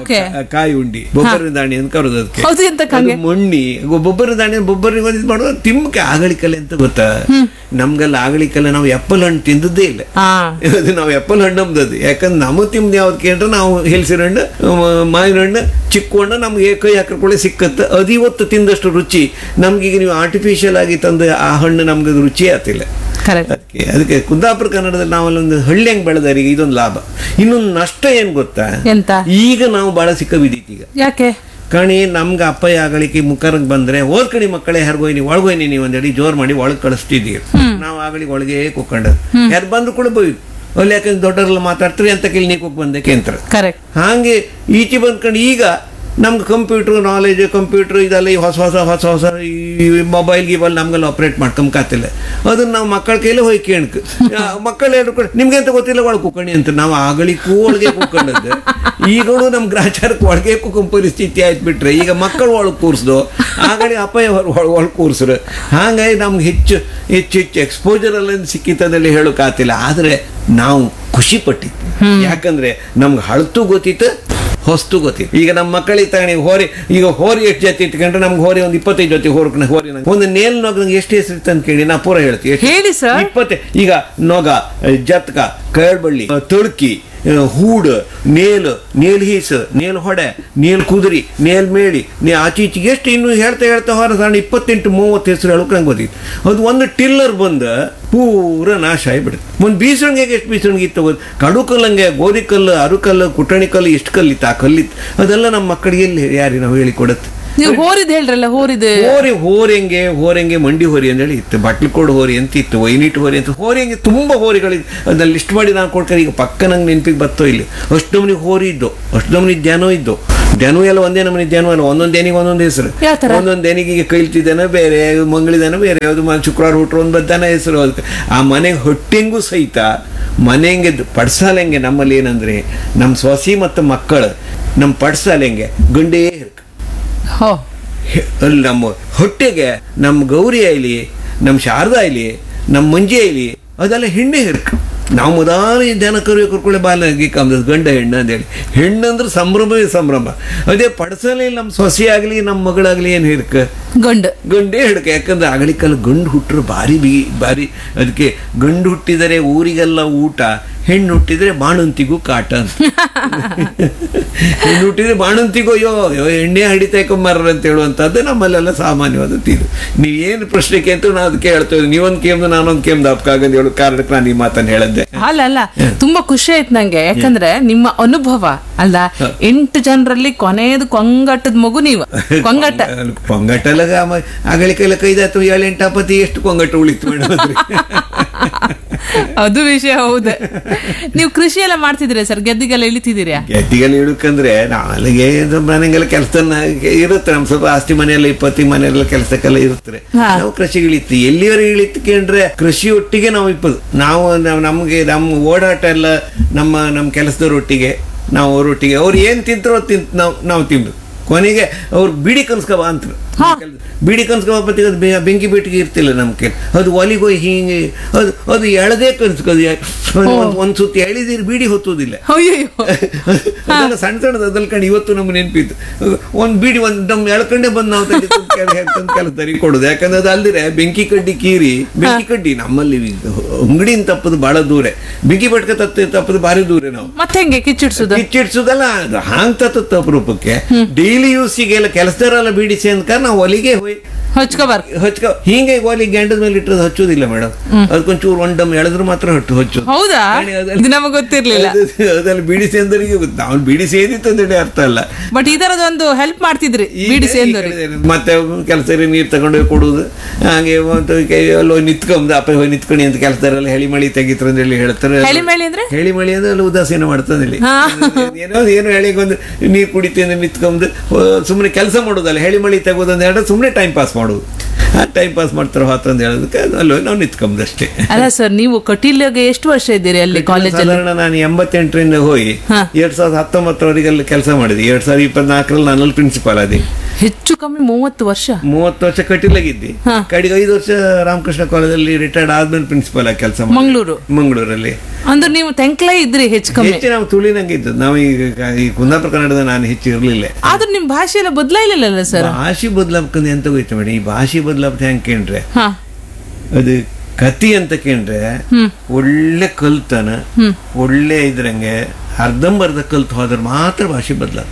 ಕಾಯಿ ಉಂಡಿ ಬೊಬ್ಬರಿನ ದಾಣಿ ಅಂತ ಕರೋದು. ಅದಕ್ಕೆ ಮಣ್ಣಿ ಬೊಬ್ಬರಿನ ದಾಣಿ ಬೊಬ್ಬರಿಗೆ ಒಂದು ಇದು ಮಾಡೋದು. ತಿಮ್ಮಕ್ಕೆ ಆಗಳಿಕಲೆ ಅಂತ ಗೊತ್ತಾ? ನಮ್ಗೆಲ್ಲ ಆಗಳಿಕಲೆ ನಾವು ಎಪ್ಪಲ್ ಹಣ್ಣು ತಿಂದದ್ದೇ ಇಲ್ಲ. ಅದು ನಾವು ಎಪ್ಪಲ್ ಹಣ್ಣು ನಮ್ದದ್ದು. ಯಾಕಂದ್ರೆ ನಮ್ಮ ತಿಮ್ದು ಯಾವ್ದು ಕೇಳ್ರೆ ನಾವು ಹೆಲ್ಸಿನ ಹಣ್ಣು, ಮಾವಿನ ಹಣ್ಣು, ಚಿಕ್ಕ ಹಣ್ಣು ನಮ್ಗೆ ಕೈ ಹಾಕಿಕೊಳ್ಳೆ ಸಿಕ್ಕತ್ತೆ. ಅದು ಇವತ್ತು ತಿಂದಷ್ಟು ರುಚಿ ನಮ್ಗೀಗ ನೀವು ಆರ್ಟಿಫಿಷಿಯಲ್ ಆಗಿ ತಂದು ಆ ಹಣ್ಣು ನಮ್ಗೆ ರುಚಿ ಆಗ್ತಿಲ್ಲ. ಅದಕ್ಕೆ ಕುಂದಾಪುರ ಕನ್ನಡದಲ್ಲಿ ನಾವಲ್ಲೊಂದು ಹಳ್ಳಿ ಹೆಂಗ್ ಬೆಳೆದಾರಿಗೆ ಇದೊಂದು ಲಾಭ. ಇನ್ನೊಂದು ನಷ್ಟ ಏನ್ ಗೊತ್ತಾ? ಈಗ ನಾವು ಬಹಳ ಸಿಕ್ಕ ಬಿದ್ದೀತಿ. ಈಗ ಯಾಕೆ ಕಣಿ ನಮ್ಗೆ ಅಪ್ಪಯ್ಯ ಆಗಳಿಕೆ ಮುಖರ್ಗೆ ಬಂದ್ರೆ ಹೋದ್ ಕಣಿ ಮಕ್ಕಳೇ ಹೆರ್ಗೋಯ್ನಿ ಒಳಗೋಯ್ನಿ ನೀವು ಒಂದಡಿ ಜೋರ್ ಮಾಡಿ ಒಳಗೆ ಕಳಿಸ್ತಿದ್ದೀವಿ. ನಾವು ಆಗಳಿಗೆ ಒಳಗೆ ಕುಕ್ಕೊಂಡದ್ದು ಯಾರು ಬಂದ್ರು ಕೂಡ ಬೋಯ್ದು ಅಲ್ಲಿ, ಯಾಕಂದ್ರೆ ದೊಡ್ಡರೆಲ್ಲ ಮಾತಾಡ್ತೀರಿ ಅಂತ ಕೇಳಿ ನೀವು ಬಂದಕ್ಕೆ ಅಂತಾರೆ. ಹಾಗೆ ಈಚೆ ಬಂದ್ಕೊಂಡು ಈಗ ನಮ್ಗೆ ಕಂಪ್ಯೂಟರ್ ನಾಲೆಜ್, ಕಂಪ್ಯೂಟರ್ ಇದೆಲ್ಲ ಈ ಹೊಸ ಈ ಮೊಬೈಲ್ ಗಿಬಲ್ ನಮ್ಗೆಲ್ಲ ಆಪರೇಟ್ ಮಾಡ್ಕೊಂಬಕಾತಿಲ್ಲ. ಅದನ್ನ ನಾವು ಮಕ್ಕಳ ಕೈಲೇ ಹೋಗಿ ಕೇಳ್ಕ ಮಕ್ಕಳು ಹೇಳ್ಕೊಂಡು ನಿಮ್ಗೆ ಅಂತ ಗೊತ್ತಿಲ್ಲ ಒಳಗೆ ಕುಕ್ಕಣಿ ಅಂತ. ನಾವು ಆಗಳಿಗೂ ಒಳಗೆ ಕುಕ್ಕೊಂಡದ್ದು, ಈಗಳು ನಮ್ ಗ್ರಾಚಾರಕ್ಕೆ ಒಳಗೆ ಕುಕ್ಕಂ ಪರಿಸ್ಥಿತಿ ಆಯ್ತು ಬಿಟ್ರೆ ಈಗ ಮಕ್ಕಳು ಒಳಗೆ ಕೂರಿಸ್ದು, ಆಗಳಿ ಅಪ್ಪಯ್ಯ ಒಳಗೆ ಕೂರಿಸ್ರು. ಹಾಗಾಗಿ ನಮ್ಗೆ ಹೆಚ್ಚು ಎಕ್ಸ್ಪೋಜರ್ ಎಲ್ಲ ಸಿಕ್ಕಿತ್ತದಲ್ಲಿ ಹೇಳೋಕಾತಿಲ್ಲ. ಆದ್ರೆ ನಾವು ಖುಷಿ ಪಟ್ಟಿದ್ವಿ, ಯಾಕಂದ್ರೆ ನಮ್ಗೆ ಹಳತು ಗೊತ್ತಿತ್ತು, ಹೊಸ್ತು ಗೊತ್ತಿತ್ತು. ಈಗ ನಮ್ಮ ಮಕ್ಕಳಿಗೆ ತಗೊಂಡು ಈಗ ಹೋರಿ ಎಷ್ಟು ಜೊತೆ ಇಟ್ಕೊಂಡ್ರೆ ನಮ್ಗೆ ಹೋರಿ ಒಂದು 25 ಜೊತೆ ಹೋರಿ ಒಂದು ನೇಲ್ ನೊಗ ಎಷ್ಟು ಹೆಸರು ಅಂತ ಕೇಳಿ ನಾ ಪೂರ ಹೇಳ್ತೀವಿ. 20 ಈಗ ನೊಗ, ಜತ್ಕ, ಕಳ್ಬಳ್ಳಿ, ತುಳ್ಕಿ, ಹೂಡ್, ನೇಲ್ ಹೀಸ್, ನೇಲ್ ಹೊಡೆ, ನೇಲ್ ಕುದುರಿ, ನೇಲ್ ಮೇಳಿ, ಆಚೀಚಿಗೆ ಎಷ್ಟು ಇನ್ನು ಹೇಳ್ತಾ ಹೊರ 28-30 ಹೆಸರು ಹೇಳೋಕೆ ನಂಗೆ ಗೊತ್ತಿತ್ತು. ಅದು ಒಂದು ಟಿಲ್ಲರ್ ಬಂದು ಪೂರ ನಾಶ ಆಗಿಬಿಡುತ್ತೆ. ಒಂದು ಬೀಸಣಿಗೆಗೆ ಎಷ್ಟು ಬೀಸಣಿಗೆ ಇತ್ತು ಗೊತ್ತು? ಕಡುಕಲ್ಲಂಗೆ, ಗೋಧಿ ಕಲ್ಲು, ಅರುಕಲ್ಲು, ಕುಟ್ಟಣಿ ಕಲ್ಲು, ಎಷ್ಟು ಕಲ್ಲಿತ್ತು, ಆ ಕಲ್ಲಿತ್ತು. ಅದೆಲ್ಲ ನಮ್ಮ ಮಕ್ಕಳಿಗೆ ಎಲ್ಲಿ ಯಾರಿ ನಾವು ಹೇಳಿಕೊಡುತ್ತೆ. ಹೋರೆಂಗೆ ಮಂಡಿ ಹೋರಿ ಅಂತೇಳಿ ಇತ್ತು, ಬಟ್ಲಕೋಡ್ ಹೋರಿ ಅಂತ ಇತ್ತು, ವೈನಿಟ್ ಹೋರಿ ಅಂತ. ಹೋರಿಯಂಗೆ ತುಂಬಾ ಹೋರಿಗಳಿದ್ದು, ಅದನ್ನ ಲಿಸ್ಟ್ ಮಾಡಿ ನಾನು ಕೊಡ್ತಾರೆ. ಈಗ ಪಕ್ಕ ನಂಗೆ ನೆನಪಿಗೆ ಬರ್ತೋ ಇಲ್ಲಿ. ಅಷ್ಟು ನಮನಿಗೆ ಹೋರಿ ಇದ್ದು, ಅಷ್ಟು ನಮನಿಗೆ ಧ್ಯಾನ ಇದ್ದು. ಧ್ಯಾನ ಎಲ್ಲ ಒಂದೇ ನಮನಿ ಧ್ಯಾನ ಅಲ್ಲ, ಒಂದೊಂದು ದೇನಿಗೆ ಒಂದೊಂದು ಹೆಸರು. ಒಂದೊಂದು ದೇನಿಗೆ ಈಗ ಕೈಲ್ತಿದ್ದಾನೆ ಬೇರೆ, ಮಂಗಳಿದಾನ ಬೇರೆ, ಯಾವ್ದು ಶುಕ್ರವಾರ ಹುಟ್ಟರು ಒಂದು ಬದ್ದಾನ ಹೆಸರು. ಅದಕ್ಕೆ ಆ ಮನೆಗೆ ಹೊಟ್ಟೆಂಗೂ ಸಹಿತ ಮನೆಗೆ ಪಡ್ಸಾಲೆಂಗೆ ನಮ್ಮಲ್ಲಿ ಏನಂದ್ರೆ ನಮ್ಮ ಸೊಸಿ ಮತ್ತು ಮಕ್ಕಳು ನಮ್ಮ ಪಡ್ಸಾಲೆಂಗೆ ಗಂಡೇ ಅಲ್ಲಿ ನಮ್ಮ ಹೊಟ್ಟೆಗೆ ನಮ್ಮ ಗೌರಿ ಆಯ್ಲಿ, ನಮ್ಮ ಶಾರದಾ ಆಯ್ಲಿ, ನಮ್ಮ ಮಂಜಿ ಆಯ್ಲಿ, ಅದೆಲ್ಲ ಹೆಣ್ಣೆ ಹಿರ್ಕ. ನಾವು ಮೊದಲು ಜನ ಕರ್ಕೊಳ್ಳೆ ಬಾಲಗಿ ಕಮ್ದ ಗಂಡ ಹೆಣ್ಣು ಅಂತೇಳಿ, ಹೆಣ್ಣಂದ್ರೆ ಸಂಭ್ರಮವೇ ಸಂಭ್ರಮ. ಅದೇ ಪಡಸಲಿ ನಮ್ಮ ಸೊಸೆ ಆಗಲಿ ನಮ್ಮ ಮಗಳಾಗಲಿ ಏನು ಹಿಡ್ಕ ಗಂಡೇ ಹಿಡ್ಕ. ಯಾಕಂದ್ರೆ ಆಗಲಿಕ್ಕಲ್ಲ ಗಂಡು ಹುಟ್ಟರು ಭಾರಿ ಅದಕ್ಕೆ ಗಂಡು ಹುಟ್ಟಿದರೆ ಊರಿಗೆಲ್ಲ ಊಟ, ಹೆಣ್ಣು ಹುಟ್ಟಿದ್ರೆ ಬಾಣಂತಿಗೂ ಕಾಟ ಅಂತ. ಹೆಣ್ಣು ಹುಟ್ಟಿದ್ರೆ ಬಾಣಂತಿಗೂ ಅಯ್ಯೋ ಎಣ್ಣೆ ಹಿಡಿತೈಕೊಂಬಾರ ಅಂತ ಹೇಳುವಂಥದ್ದು ನಮ್ಮಲ್ಲೆಲ್ಲ ಸಾಮಾನ್ಯವಾದ ಇದು. ನೀವೇನು ಪ್ರಶ್ನೆಗೆ ಅಂತ ನಾವು ಅದಕ್ಕೆ ಹೇಳ್ತೇವೆ, ನೀವೊಂದು ಕೇಮ್ದು ನಾನೊಂದು ಕೇಮ್ದು ಅಪ್ಕಾಗಂದು ಹೇಳೋ ಕಾರಣಕ್ಕೆ ನಾನು ಈ ಮಾತನ್ನು ಹೇಳದ್ದೆ.
ಅಲ್ಲ ತುಂಬಾ ಖುಷಿ ಆಯ್ತು ನಂಗೆ, ಯಾಕಂದ್ರೆ ನಿಮ್ಮ ಅನುಭವ ಅಲ್ಲ 8 ಜನರಲ್ಲಿ ಕೊನೆಯದು ಕೊಂಗಟ್ಟದ ಮಗು ನೀವು.
ಕೊಂಗಟ್ಟಲ್ಲ ಆಗಲಿಕ್ಕೆಲ್ಲ 5 7 ಪತಿ ಎಷ್ಟು ಕೊಂಗಟ್ಟು ಉಳಿತು ಮೇಡಮ್.
ಅದು ವಿಷಯ ಹೌದು. ನೀವು ಕೃಷಿ ಎಲ್ಲ ಮಾಡ್ತಿದ್ದೀರಾ ಸರ್? ಗೆದ್ದಿಗೆಲ್ಲ ಇಳಿತಿದ್ದೀರಾ?
ಗೆದ್ದಿಗೆಲ್ಲ ಇಳಕಂದ್ರೆ ನಾಳೆಗೆ ಮನೆಗೆಲ್ಲ ಕೆಲಸ ಇರುತ್ತೆ. ನಮ್ ಸ್ವಲ್ಪ ಆಸ್ತಿ ಮನೆಯಲ್ಲ 20 ಮನೆಯಲ್ಲ ಕೆಲಸಕ್ಕೆಲ್ಲ ಇರುತ್ತೆ. ನಾವು ಕೃಷಿಗೆ ಇಳಿತೀವಿ. ಎಲ್ಲಿವರೆಗೆ ಇಳಿತಕ್ಕೆ ಕೃಷಿ ಒಟ್ಟಿಗೆ ನಾವು ನಾವು ನಮ್ಗೆ ನಮ್ಮ ಓಡಾಟ ಎಲ್ಲ ನಮ್ಮ ಕೆಲಸದವರೊಟ್ಟಿಗೆ, ನಾವು ಅವರೊಟ್ಟಿಗೆ ಅವ್ರು ಏನ್ ತಿಂತಾರೋ ನಾವು ತಿಂದು ಕೊನೆಗೆ ಅವ್ರು ಬೀಡಿ ಕನ್ಸ್ಕೊ ಅಂತಾರೆ. ಬೀಡಿ ಕನ್ಸ್ಕೊಬತ್ತಿ ಬೆಂಕಿ ಬಿಟ್ಟಿಗೆ ಇರ್ತಿಲ್ಲ ನಮ್ಗೆ. ಅದು ಒಲಿಗೋಯ್ ಹಿಂಗೆ ಅದು ಎಳದೇ ಕನ್ಸ್ಕೋದು. ಒಂದ್ ಸುತ್ತಿ ಎಳಿದಿರಿ ಬೀಡಿ ಹೊತ್ತುದಿಲ್ಲ. ಅದೆಲ್ಲ ಸಣ್ಣ ಸಣ್ಣದ ಅದಲ್ಕಂಡು ಇವತ್ತು ನಮ್ಗೆ ನೆನಪಿತ್ತು. ಒಂದ್ ಬೀಡಿ ನಮ್ ಎಳ್ಕೊಂಡೆ ಬಂದು ನಾವು ಕೆಲಸ ತರಿ ಕೊಡುದು. ಯಾಕಂದ್ರೆ ಅದು ಅಲ್ದಿರೆ ಬೆಂಕಿ ಕಡ್ಡಿ ಕೀರಿ, ಬೆಂಕಿ ಕಡ್ಡಿ ನಮ್ಮಲ್ಲಿ ಅಂಗಡಿನ ತಪ್ಪದು ಬಹಳ ದೂರ, ಬೆಂಕಿ ಬಟ್ಕ ತಪ್ಪದು ಭಾರಿ ದೂರ. ನಾವು ಮತ್ತೆ ಹೆಂಗೆ ಕಿಚ್ಚಿಡ್ಸುದಲ್ಲ, ಅದು ಹಾಂಗ್ ತತ್ತ ಅಪರೂಪಕ್ಕೆ ಡೈಲಿ ಯೂಸಿಗೆಲ್ಲ ಕೆಲಸದವರೆಲ್ಲ ಬೀಡಿ ಸೇಂದ್ಕ ನಾವು ಒಲಿಗೆ ಹೋಯ್ ಹಚ್ಕೊ ಹಿಂಗೆ ಒಲಿ ಗಂಡದ ಮೇಲೆ ಇಟ್ಟರೆ ಹಚ್ಚೋದಿಲ್ಲ ಮೇಡಮ್. ಅದಕ್ಕೊಂಚೂರು ಒಂಡಮ್ ಎಳೆದ್ರು ಮಾತ್ರ ಹಚ್ಚೋದು.
ಹೌದಾ? ನಮಗೆ ಗೊತ್ತಿರ್ಲಿಲ್ಲ.
ಅದೆಲ್ಲ ಬೀಡಿ ಸೇಂದರಿಗೆ ನಾವು ಬೀಡಿ ಸೇದಿತ್ತಂದೇಳಿ ಅರ್ಥ ಅಲ್ಲ.
ಬಟ್ ಈ ತರದೊಂದು ಹೆಲ್ಪ್ ಮಾಡ್ತಿದ್ರಿ ಬೀಡಿ ಸೇಂದರಿಗೆ.
ಮತ್ತೆ ಕೆಲಸ ನೀರು ತಗೊಂಡೋಗಿ ಕೊಡುದು, ಹಾಗೆ ಅಲ್ಲೋ ನಿತ್ಕೊಂಡ್ ಅಪ್ಪ ಹೋಗಿ ನಿತ್ಕೊಂಡು ಅಂತ ಕೆಲಸದವರೆಲ್ಲ ಹೆಳಿ ಮಳಿ ತೆಗಿತ್ರ ಅಂತ ಹೇಳಿ ಹೇಳ್ತಾರೆ. ಹೆಳಿ ಮಳಿ ಅಂದ್ರೆ ಅಲ್ಲಿ ಉದಾಸೀನ ಮಾಡ್ತದೆ. ಏನೋ ಹೇಳಿಗೊಂದು ನೀರು ಕುಡಿತೀನಿ ನಿತ್ಕೊಂಡ್ ಸುಮ್ಮನೆ ಕೆಲಸ ಮಾಡೋದಲ್ಲ, ಹೆಳಿ ಮಳಿ ತೆಗೋದಂತ ಹೇಳಿದ್ರೆ ಸುಮ್ಮನೆ ಟೈಮ್ ಪಾಸ್ ಮಾಡೋದು. ಟೈಮ್ ಪಾಸ್ ಮಾಡ್ತಾರೋ ಅಂತ ಹೇಳೋದಕ್ಕೆ ಅಲ್ಲೋ ನಾವು ನಿತ್ಕೊಂಬದಷ್ಟೇ.
ಅಲ್ಲ ಸರ್, ನೀವು ಕಟೀಲ್ಗೆ ಎಷ್ಟು ವರ್ಷ ಇದ್ದೀರಿ ಅಲ್ಲಿ ಕಾಲೇಜಲ್ಲಿ?
ನಾನು 88ರಿಂದ ಹೋಗಿ 2019 ಕೆಲಸ ಮಾಡಿದೆ. 2024 ನಾನಲ್ಲಿ ಪ್ರಿನ್ಸಿಪಾಲ್ ಆದಿ.
ಹೆಚ್ಚು ಕಮ್ಮಿ 30 ವರ್ಷ
ಕಟೀಲಾಗಿದ್ದೆ. ಕಡೆಗೆ 5 ವರ್ಷ ರಾಮಕೃಷ್ಣ ಕಾಲೇಜಲ್ಲಿ ರಿಟೈರ್ಡ್ ಆದ್ಮೇಲೆ ಪ್ರಿನ್ಸಿಪಾಲ್ ಆಗಿ ಕೆಲಸ ಮಂಗಳೂರಲ್ಲಿ.
ಅಂದ್ರೆ ನೀವು ತೆಂಕ್ಲೇ ಇದ್ರಿ ಹೆಚ್ಚು ಕಮ್ಮಿ?
ಹೆಚ್ಚು ನಾವು ತುಳಿನಂಗೆ ಇದ್ದು. ನಾವು ಈ ಕುಂದಾಪುರ ಕನ್ನಡದ ನಾನು ಹೆಚ್ಚು ಇರ್ಲಿಲ್ಲ.
ಆದ್ರೆ ನಿಮ್ ಭಾಷೆ ಎಲ್ಲ ಬದಲಾಯಿಲ್ಲ ಸರ್?
ಭಾಷೆ ಬದಲಾಗ್ತದೆ ಎಂತ ಹೋಯ್ತು ಮೇಡಮ್. ಈ ಭಾಷೆ ಬದಲಾಗ್ತದೆ ಹೆಂಗ್ ಕೇಳ್ರೆ ಅದು ಕತಿ ಅಂತ ಕೇಳ್ರೆ ಒಳ್ಳೆ ಕಲ್ತನ, ಒಳ್ಳೆ ಇದ್ರಂಗೆ ಅರ್ಧಂಬರ್ಧ ಕಲ್ತು ಹೋದ್ರೆ ಮಾತ್ರ ಭಾಷೆ ಬದಲಾಗ್ತದೆ.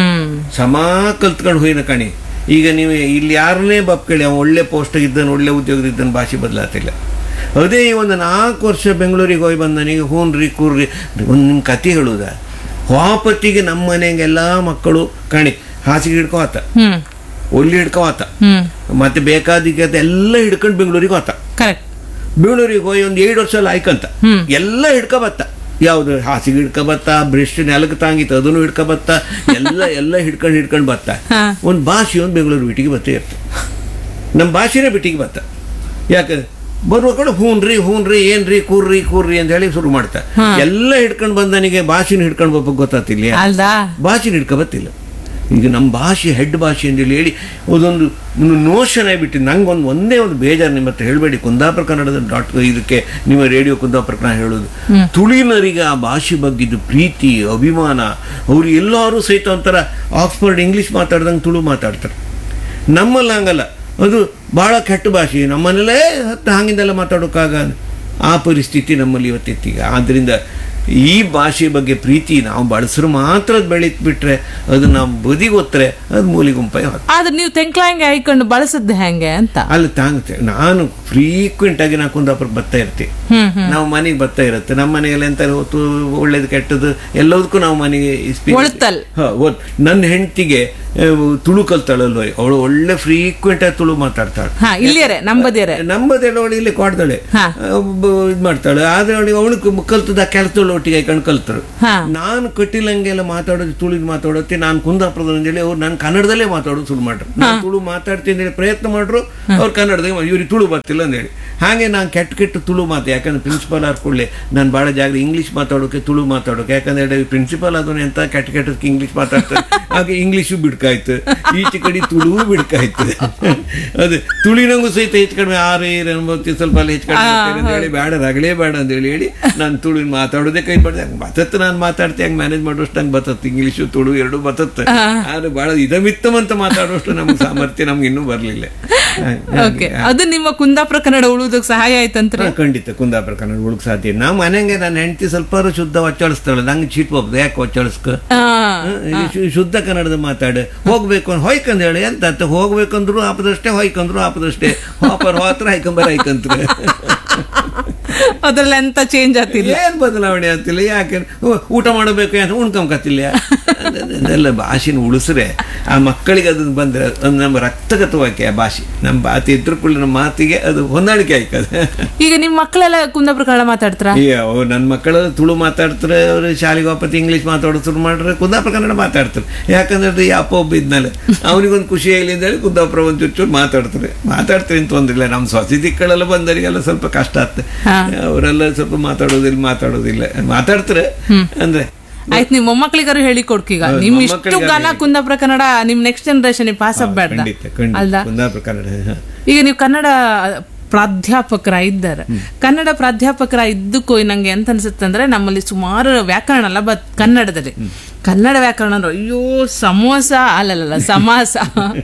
ಸಮ ಕಲ್ತ್ಕೊಂಡು ಹೋಯ್ನ ಕಣಿ. ಈಗ ನೀವು ಇಲ್ಲಿ ಯಾರನ್ನೇ ಬಾಪ್ ಕೇಳಿ ಅವ ಒಳ್ಳೆ ಪೋಸ್ಟ್ ಇದ್ದಾನೆ, ಒಳ್ಳೆ ಉದ್ಯೋಗದಿದ್ದಾನೆ, ಭಾಷೆ ಬದಲಾತಿಲ್ಲ. ಅದೇ ಒಂದು 4 ವರ್ಷ ಬೆಂಗಳೂರಿಗೆ ಹೋಗಿ ಬಂದನಿಗೆ ಹೂನ್ರಿ ಕೂರ್ರಿ ಒಂದು ನಿಮ್ಮ ಕತೆ ಹೇಳುದ. ವಾಪತ್ತಿಗೆ ನಮ್ಮ ಮನೆಗೆಲ್ಲ ಮಕ್ಕಳು ಕಣಿ ಹಾಸಿಗೆ ಹಿಡ್ಕೋತ, ಒಲ್ಲಿ ಹಿಡ್ಕೋತ, ಮತ್ತೆ ಬೇಕಾದ ಎಲ್ಲ ಹಿಡ್ಕೊಂಡು ಬೆಂಗಳೂರಿಗೆ ಹೋತ. ಬೆಂಗಳೂರಿಗೆ ಹೋಗಿ ಒಂದು 7 ವರ್ಷ ಆಯ್ಕಂತ ಎಲ್ಲ ಹಿಡ್ಕೊಬತ್ತ. ಯಾವ್ದು ಹಾಸಿಗೆ ಹಿಡ್ಕೊಬತ್ತ, ಬ್ರಷ್ ನೆಲಕ್ಕೆ ತಾಂಗಿತ್ತು ಅದನ್ನು ಹಿಡ್ಕೊಬತ್ತ, ಎಲ್ಲ ಹಿಡ್ಕೊಂಡು ಬತ್ತ. ಒಂದು ಭಾಷೆ ಒಂದು ಬೆಂಗಳೂರು ಬಿಟ್ಟಿಗೆ ಬತ್ತೇ ಇರ್ತದೆ. ನಮ್ಮ ಭಾಷೆನೇ ಬಿಟ್ಟಿಗೆ ಬತ್ತ. ಯಾಕೆ ಬರುವ ಕಡೆ ಹೂನ್ರಿ ಏನ್ರಿ ಕೂರ್ರಿ ಅಂತ ಹೇಳಿ ಶುರು ಮಾಡ್ತಾ ಎಲ್ಲ ಹಿಡ್ಕೊಂಡು ಬಂದನಿಗೆ ಭಾಷೆನ ಹಿಡ್ಕೊಂಡು ಬಪ್ಪ ಗೊತ್ತಾತಿಲ್ಲ, ಭಾಷೆನ ಹಿಡ್ಕೊಬತ್ತಿಲ್ಲ. ಈಗ ನಮ್ಮ ಭಾಷೆ ಹೆಡ್ ಭಾಷೆ ಅಂತೇಳಿ ಹೇಳಿ ಅದೊಂದು ನೋಷನ್ ಆಗಿಬಿಟ್ಟು ನಂಗೆ ಒಂದೇ ಒಂದು ಬೇಜಾರು. ನಿಮ್ಮ ಹತ್ರ ಹೇಳಬೇಡಿ, ಕುಂದಾಪುರ ಕನ್ನಡದ ಇದಕ್ಕೆ ನಿಮ್ಮ ರೇಡಿಯೋ ಕುಂದಾಪುರ ಕನ್ನಡ ಹೇಳೋದು, ತುಳಿನರಿಗೆ ಆ ಭಾಷೆ ಬಗ್ಗಿದ್ದು ಪ್ರೀತಿ ಅಭಿಮಾನ. ಅವ್ರು ಎಲ್ಲರೂ ಸಹಿತ ಒಂಥರ ಆಕ್ಸ್ಫರ್ಡ್ ಇಂಗ್ಲೀಷ್ ಮಾತಾಡ್ದಂಗೆ ತುಳು ಮಾತಾಡ್ತಾರೆ. ನಮ್ಮಲ್ಲಿ ಹಂಗಲ್ಲ, ಅದು ಭಾಳ ಕೆಟ್ಟ ಭಾಷೆ. ನಮ್ಮನೆಲ್ಲೇ ಹಾಗಿಂದೆಲ್ಲ ಮಾತಾಡೋಕ್ಕಾಗ ಆ ಪರಿಸ್ಥಿತಿ ನಮ್ಮಲ್ಲಿ ಇವತ್ತಿತ್ತೀಗ. ಆದ್ದರಿಂದ ಈ ಭಾಷೆ ಬಗ್ಗೆ ಪ್ರೀತಿ ನಾವು ಬಳಸ್ರು ಮಾತ್ರ ಬೆಳೀತ್ಬಿಟ್ರೆ ಅದು ನಾವು ಬದಿಗೊತ್ತರೆ ಅದು ಮೂಲಿಗುಂಪಾಯ.
ಆದ್ರೆ ನೀವು ತೆಂಕ್ಲಾಂಗೆ ಹಾಕೊಂಡು ಬಳಸದ್ದು ಹೆಂಗೆ ಅಂತ
ಅಲ್ಲಿ ತಾಂಗುತ್ತೆ. ನಾನು ಫ್ರೀಕ್ವೆಂಟ್ ಆಗಿ ನಾವು ಕುಂದಾಪುರಕ್ಕೆ ಬರ್ತಾ ಇರ್ತೀವಿ. ನಾವು ಮನೆಗೆ ಬರ್ತಾ ಇರುತ್ತೆ. ನಮ್ಮ ಮನೆಯಲ್ಲಿ ಎಂತ ಹೊತ್ತು ಒಳ್ಳೇದು ಕೆಟ್ಟದ್ದು ಎಲ್ಲದಕ್ಕೂ ನಾವು ಮನೆಗೆ ನನ್ನ ಹೆಂಡತಿಗೆ ತುಳು ಕಲ್ತಾಳಲ್ವ, ಅವಳು ಒಳ್ಳೆ ಫ್ರೀಕ್ವೆಂಟ್ ಆಗಿ ತುಳು ಮಾತಾಡ್ತಾಳೆ. ನಂಬದೇರ ಅವಳು ಇಲ್ಲಿ ಕೊಡ್ತಾಳೆ, ಇದು ಮಾಡ್ತಾಳೆ. ಆದ್ರೆ ಅವಳಿಗೆ ಅವಳು ಕಲ್ತದ ಕೆಲಸದವಳು ಒಟ್ಟಿಗೆ ಹಾಕೊಂಡು ಕಲ್ತರು.
ಹಾ.
ನಾನು ಕಟ್ಟಿಲಂಗೆಲ್ಲ ಮಾತಾಡೋದು ತುಳಿದು ಮಾತಾಡೋತ್ತೆ ನಾನು ಕುಂದಾಪುರದ ಅಂತೇಳಿ ಅವ್ರು ನಾನು ಕನ್ನಡದಲ್ಲೇ ಮಾತಾಡೋದು ಶುರು ಮಾಡ್ರು. ನಾನು ತುಳು ಮಾತಾಡ್ತೀನಿ ಅಂತೇಳಿ ಪ್ರಯತ್ನ ಮಾಡ್ರು, ಅವ್ರು ಕನ್ನಡದಾಗ ಇವ್ರಿಗೆ ತುಳು ಬರ್ತಿಲ್ಲ ಅಂತೇಳಿ. ಹಾಗೆ ನಾನು ಕೆಟ್ಟ ತುಳು ಮಾತು, ಯಾಕಂದ್ರೆ ಪ್ರಿನ್ಸಿಪಾಲ್ ಆರ್ಕೊಳ್ಳಿ ನಾನು ಭಾಳ ಜಾಗ ಇಂಗ್ಲೀಷ್ ಮಾತಾಡೋಕೆ ತುಳು ಮಾತಾಡೋಕೆ, ಯಾಕಂದ್ರೆ ಪ್ರಿನ್ಸಿಪಾಲ್ ಅದನ್ನ ಎಂತ ಕೆಟ್ಟಕ್ಕೆ ಇಂಗ್ಲೀಷ್ ಮಾತಾಡ್ತಾರೆ. ಹಾಗೆ ಇಂಗ್ಲೀಷು ಬಿಡ್ಕಾಯ್ತು, ಈಚೆ ಕಡೆ ತುಳು ಬಿಡ್ಕಾಯ್ತು. ಅದು ತುಳಿನಂಗೂ ಸಹಿತ ಹೆಚ್ಚು ಕಡಿಮೆ 6 ಸ್ವಲ್ಪ ಅಲ್ಲಿ ಹೆಚ್ಚು ಕಡಿಮೆ ಅಂತ ಹೇಳಿ ಬೇಡ ರಗಲೇ ಬೇಡ ಅಂತ ಹೇಳಿ ನಾನು ತುಳು ಮಾತಾಡೋದೇ ಕೈ ಬಡ್ದೆ. ಹಂಗೆ ಬತ್ತತ್ತು ನಾನು ಮಾತಾಡ್ತೆ, ಹಂಗೆ ಮ್ಯಾನೇಜ್ ಮಾಡೋಷ್ಟು ಹಂಗೆ ಬತ್ತತ್ತು, ಇಂಗ್ಲೀಷು ತುಳು ಎರಡು ಬತ್ತತ್ತು. ಆದ್ರೆ ಭಾಳ ಇದಮಿತ್ತಮಂತ ಮಾತಾಡೋಷ್ಟು ನಮ್ಗೆ ಸಾಮರ್ಥ್ಯ ನಮ್ಗೆ ಇನ್ನೂ ಬರಲಿಲ್ಲ.
ಅದು ನಿಮ್ಮ ಕುಂದಾಪುರ ಕನ್ನಡ ಉಳುವುದಕ್ಕೆ ಸಹಾಯ ಆಯ್ತಂತ.
ಖಂಡಿತ ಕುಂದಾಪುರ ಕನ್ನಡ ಉಳುಕ್ ಸಾಧ್ಯ. ನಾವು ಮನೆಗೆ ನನ್ನ ಹೆಂಡತಿ ಸ್ವಲ್ಪ ಶುದ್ಧ ಒಚ್ಚಾಳಿಸ್ತಾಳೆ, ನಂಗೆ ಚೀಟ್ ಹೋಗ್ತದೆ, ಯಾಕೆ ಒಚ್ಚಾಳಿಸ್ಕ, ಶುದ್ಧ ಕನ್ನಡದ ಮಾತಾಡು, ಹೋಗ್ಬೇಕು ಹೊಯ್ಕಂದ್ ಹೇಳಿ ಅಂತ ಹೋಗ್ಬೇಕಂದ್ರು ಆಪದಷ್ಟೇ, ಹೊಯ್ಕಂದ್ರು ಆಪದಷ್ಟೇ, ಹೋಪರ್ ಹೋತ್ರ ಹೈಕಂಬರ್ ಹೈಕಂತ್ರೆ.
ಅದ್ರಲ್ಲಿ ಎಂತ ಚೇಂಜ್ ಆಗ್ತಿಲ್ಲ,
ಏನ್ ಬದಲಾವಣೆ ಆಗ್ತಿಲ್ಲ. ಯಾಕೆ ಊಟ ಮಾಡಬೇಕು ಅಂತ ಉಣ್ಕೊಂಬಕತ್ತಿಲ್ಲ. ಅದೆಲ್ಲ ಭಾಷೆನ ಉಳಿಸ್ರೆ ಆ ಮಕ್ಕಳಿಗೆ ಅದನ್ನ ಬಂದ್ರೆ ನಮ್ಮ ರಕ್ತಗತವಾಕೆ ಆ ಭಾಷೆ, ನಮ್ಮ ಮಾತು ಇದ್ರ ಕೂಡ ನಮ್ಮ ಮಾತಿಗೆ ಅದು ಹೊಂದಾಣಿಕೆ ಆಯ್ತದೆ.
ಈಗ ನಿಮ್ಮ ಮಕ್ಕಳೆಲ್ಲ ಕುಂದಾಪುರ ಕನ್ನಡ ಮಾತಾಡ್ತಾರ?
ನನ್ನ ಮಕ್ಕಳು ತುಳು ಮಾತಾಡ್ತಾರೆ, ಅವ್ರು ಶಾಲೆಗೆ ವಾಪಸ್ ಇಂಗ್ಲೀಷ್ ಮಾತಾಡೋದು ಶುರು ಮಾಡ್ರೆ ಕುಂದಾಪುರ ಕನ್ನಡ ಮಾತಾಡ್ತಾರೆ. ಯಾಕಂದ್ರೆ ಯಾಪ ಒಬ್ಬ ಇದ್ಮೇಲೆ ಅವನಿಗೊಂದು ಖುಷಿ ಆಗಲಿ ಅಂತ ಹೇಳಿ ಕುಂದಾಪುರ ಒಂದು ಚೂರು ಮಾತಾಡ್ತಾರೆ ಅಂತ ತೊಂದ್ರಿಲ್ಲ. ನಮ್ಮ ಸ್ವಸಿದಿಕ್ಕಳೆಲ್ಲ ಬಂದವರಿಗೆಲ್ಲ ಸ್ವಲ್ಪ ಕಷ್ಟ ಆಗ್ತದೆ, ಅವರೆಲ್ಲ ಸ್ವಲ್ಪ ಮಾತಾಡೋದಿಲ್ಲ ಮಾತಾಡ್ತಾರೆ ಅಂದ್ರೆ.
ಆಯ್ತು, ನಿಮ್ ಮೊಮ್ಮಕ್ಳಿಗಾರು ಹೇಳಿ ಕೊಡ್ಕೀಗ, ನಿಮ್ ಇಷ್ಟು ಗಾನ ಕುಂದಾಪುರ ಕನ್ನಡ ನಿಮ್ ನೆಕ್ಸ್ಟ್ ಜನರೇಷನ್ ಪಾಸ್ ಆಗ್ಬೇಡ ಅಲ್ದ.
ಕುಂದಾಪುರ ಕನ್ನಡ
ಈಗ ನೀವು ಕನ್ನಡ ಪ್ರಾಧ್ಯಾಪಕರ ಇದ್ದಾರೆ, ಕನ್ನಡ ಪ್ರಾಧ್ಯಾಪಕರ ಇದ್ದಕ್ಕೂ ನಂಗೆ ಎಂತ ಅನ್ಸುತ್ತೆ ಅಂದ್ರೆ ನಮ್ಮಲ್ಲಿ ಸುಮಾರು ವ್ಯಾಕರಣ ಅಲ್ಲ ಕನ್ನಡದಲ್ಲಿ ಕನ್ನಡ ವ್ಯಾಕರಣ ಅಯ್ಯೋ ಸಮೋಸ ಅಲ್ಲಲ್ಲ ಸಮಾಸ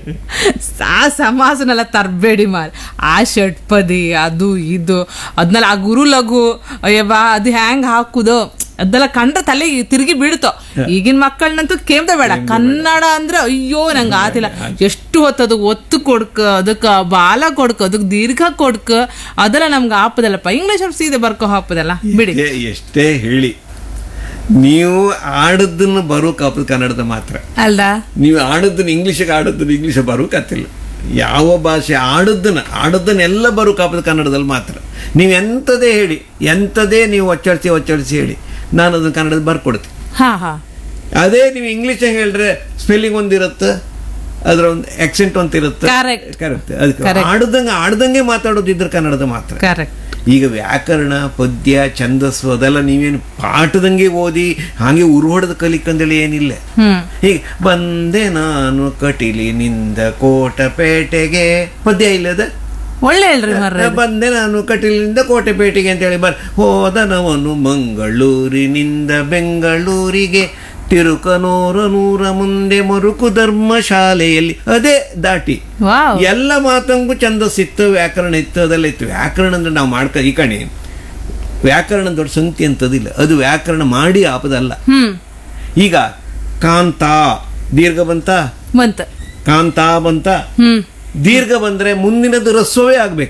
ಆ ಸಮಾಸನೆಲ್ಲ ತರಬೇಡಿ ಮಾರ್, ಆ ಷಟ್ಪದಿ ಅದು ಇದು ಅದನ್ನೆಲ್ಲ ಆ ಗುರು ಲಘು ಅಯ್ಯವಾ ಅದು ಹ್ಯಾಂಗ್ ಹಾಕುದು ಅದೆಲ್ಲ ಕಂಡ್ರೆ ತಲೆ ತಿರುಗಿ ಬೀಳ್ತೋ. ಈಗಿನ ಮಕ್ಕಳನ್ನಂತೂ ಕೇಳ್ದ ಬೇಡ, ಕನ್ನಡ ಅಂದ್ರೆ ಅಯ್ಯೋ ನಂಗೆ ಆತಿಲ್ಲ. ಎಷ್ಟು ಹೊತ್ತು ಅದಕ್ಕೆ ಒತ್ತು ಕೊಡ್ಕ, ಅದಕ್ಕೆ ಬಾಲ ಕೊಡ್ಕ, ಅದಕ್ಕೆ ದೀರ್ಘ ಕೊಡ್ಕ, ಅದೆಲ್ಲ ನಮ್ಗೆ ಆಪದಲ್ಲಪ್ಪ. ಇಂಗ್ಲಿಷ್ ಅವ್ರು ಸೀದೆ ಬರ್ಕೋ ಹಾಪದಲ್ಲ ಬಿಡಿ.
ಎಷ್ಟೇ ಹೇಳಿ ನೀವು ಆಡದನ್ನು ಬರೋಕಾಪದ ಕನ್ನಡದ ಮಾತ್ರ
ಅಲ್ದ. ನೀವು
ಆಡದನ್ನು ಇಂಗ್ಲಿಷ್ ಬರೋಕಾತಿಲ್ಲ. ಯಾವ ಭಾಷೆ ಆಡದನ್ನೆಲ್ಲ ಬರೋಕಾಪದ ಕನ್ನಡದಲ್ಲಿ ಮಾತ್ರ. ನೀವು ಎಂಥದೇ ಹೇಳಿ, ಎಂಥದೇ ನೀವು ಒಚ್ಚಾಡಿಸಿ ಹೇಳಿ, ನಾನು ಅದನ್ನು ಕನ್ನಡದ ಬರ್ಕೊಡ್ತೀನಿ. ಅದೇ ನೀವು ಇಂಗ್ಲಿಷ್ ಹೇಳಿದ್ರೆ ಸ್ಪೆಲ್ಲಿಂಗ್ ಒಂದಿರುತ್ತೆ, ಅದರ ಒಂದು ಆಕ್ಸೆಂಟ್ ಅಂತ ಇರುತ್ತೆ. ಕರೆಕ್ಟ್. ಅದಕ್ಕೆ ಆಡ್ದಂಗೆ ಮಾತಾಡೋದಿದ್ರೆ ಕನ್ನಡದ ಮಾತ್ರ. ಈಗ ವ್ಯಾಕರಣ, ಪದ್ಯ, ಛಂದಸ್ಸು ಅದೆಲ್ಲ ನೀವೇನು ಪಾಠದಂಗೆ ಓದಿ ಹಾಗೆ ಉರುಹೊಡೆದ ಕಲಿಕಂದೇಳಿ ಏನಿಲ್ಲ. ಹೀಗೆ ಬಂದೆ ನಾನು ಕಟೀಲಿನಿಂದ ಕೋಟಪೇಟೆಗೆ, ಪದ್ಯ ಇಲ್ಲದ
ಒಳ್ಳೆ ಹೇಳ್ರಿ.
ಬಂದೆ ನಾನು ಕಟೀಲಿನಿಂದ ಕೋಟೆಪೇಟೆಗೆ ಅಂತೇಳಿ ಹೋದನವನು ಮಂಗಳೂರಿನಿಂದ ಬೆಂಗಳೂರಿಗೆ, ತಿರುಕನೂರ ಮುಂದೆ ಮರುಕು ಧರ್ಮಶಾಲೆಯಲ್ಲಿ, ಅದೇ ದಾಟಿ ಎಲ್ಲ ಮಾತಂಗೂ ಛಂದಸ್ಸಿತ್ತು, ವ್ಯಾಕರಣ ಇತ್ತು, ಅದೆಲ್ಲ ಇತ್ತು. ವ್ಯಾಕರಣ ಅಂದ್ರೆ ನಾವು ಈ ಕಣೆ ವ್ಯಾಕರಣ ದೊಡ್ಡ ಸಂಗತಿ ಅಂತದಿಲ್ಲ, ಅದು ವ್ಯಾಕರಣ ಮಾಡಿ ಆಪದಲ್ಲ. ಈಗ ಕಾಂತ ದೀರ್ಘ ಬಂತ, ಕಾಂತ ಬಂತ, ದೀರ್ಘ ಬಂದ್ರೆ ಮುಂದಿನದು ರಸ್ವವೇ ಆಗ್ಬೇಕು.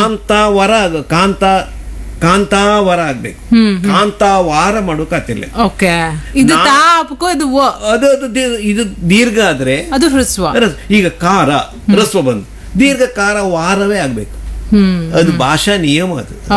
ಕಾಂತಾವರ ಆಗ್ಬೇಕು, ಕಾಂತಾವಾರ ಮಾಡೋಕಾತಿಲ್ಲ. ಇದು ದೀರ್ಘ ಆದ್ರೆ
ಅದು ಹ್ರಸ್ವ.
ಈಗ ಕಾರ ರಸ್ವ ಬಂದು ದೀರ್ಘ ಕಾರ ವಾರವೇ ಆಗ್ಬೇಕು. ಅದು ಭಾಷಾ ನಿಯಮ,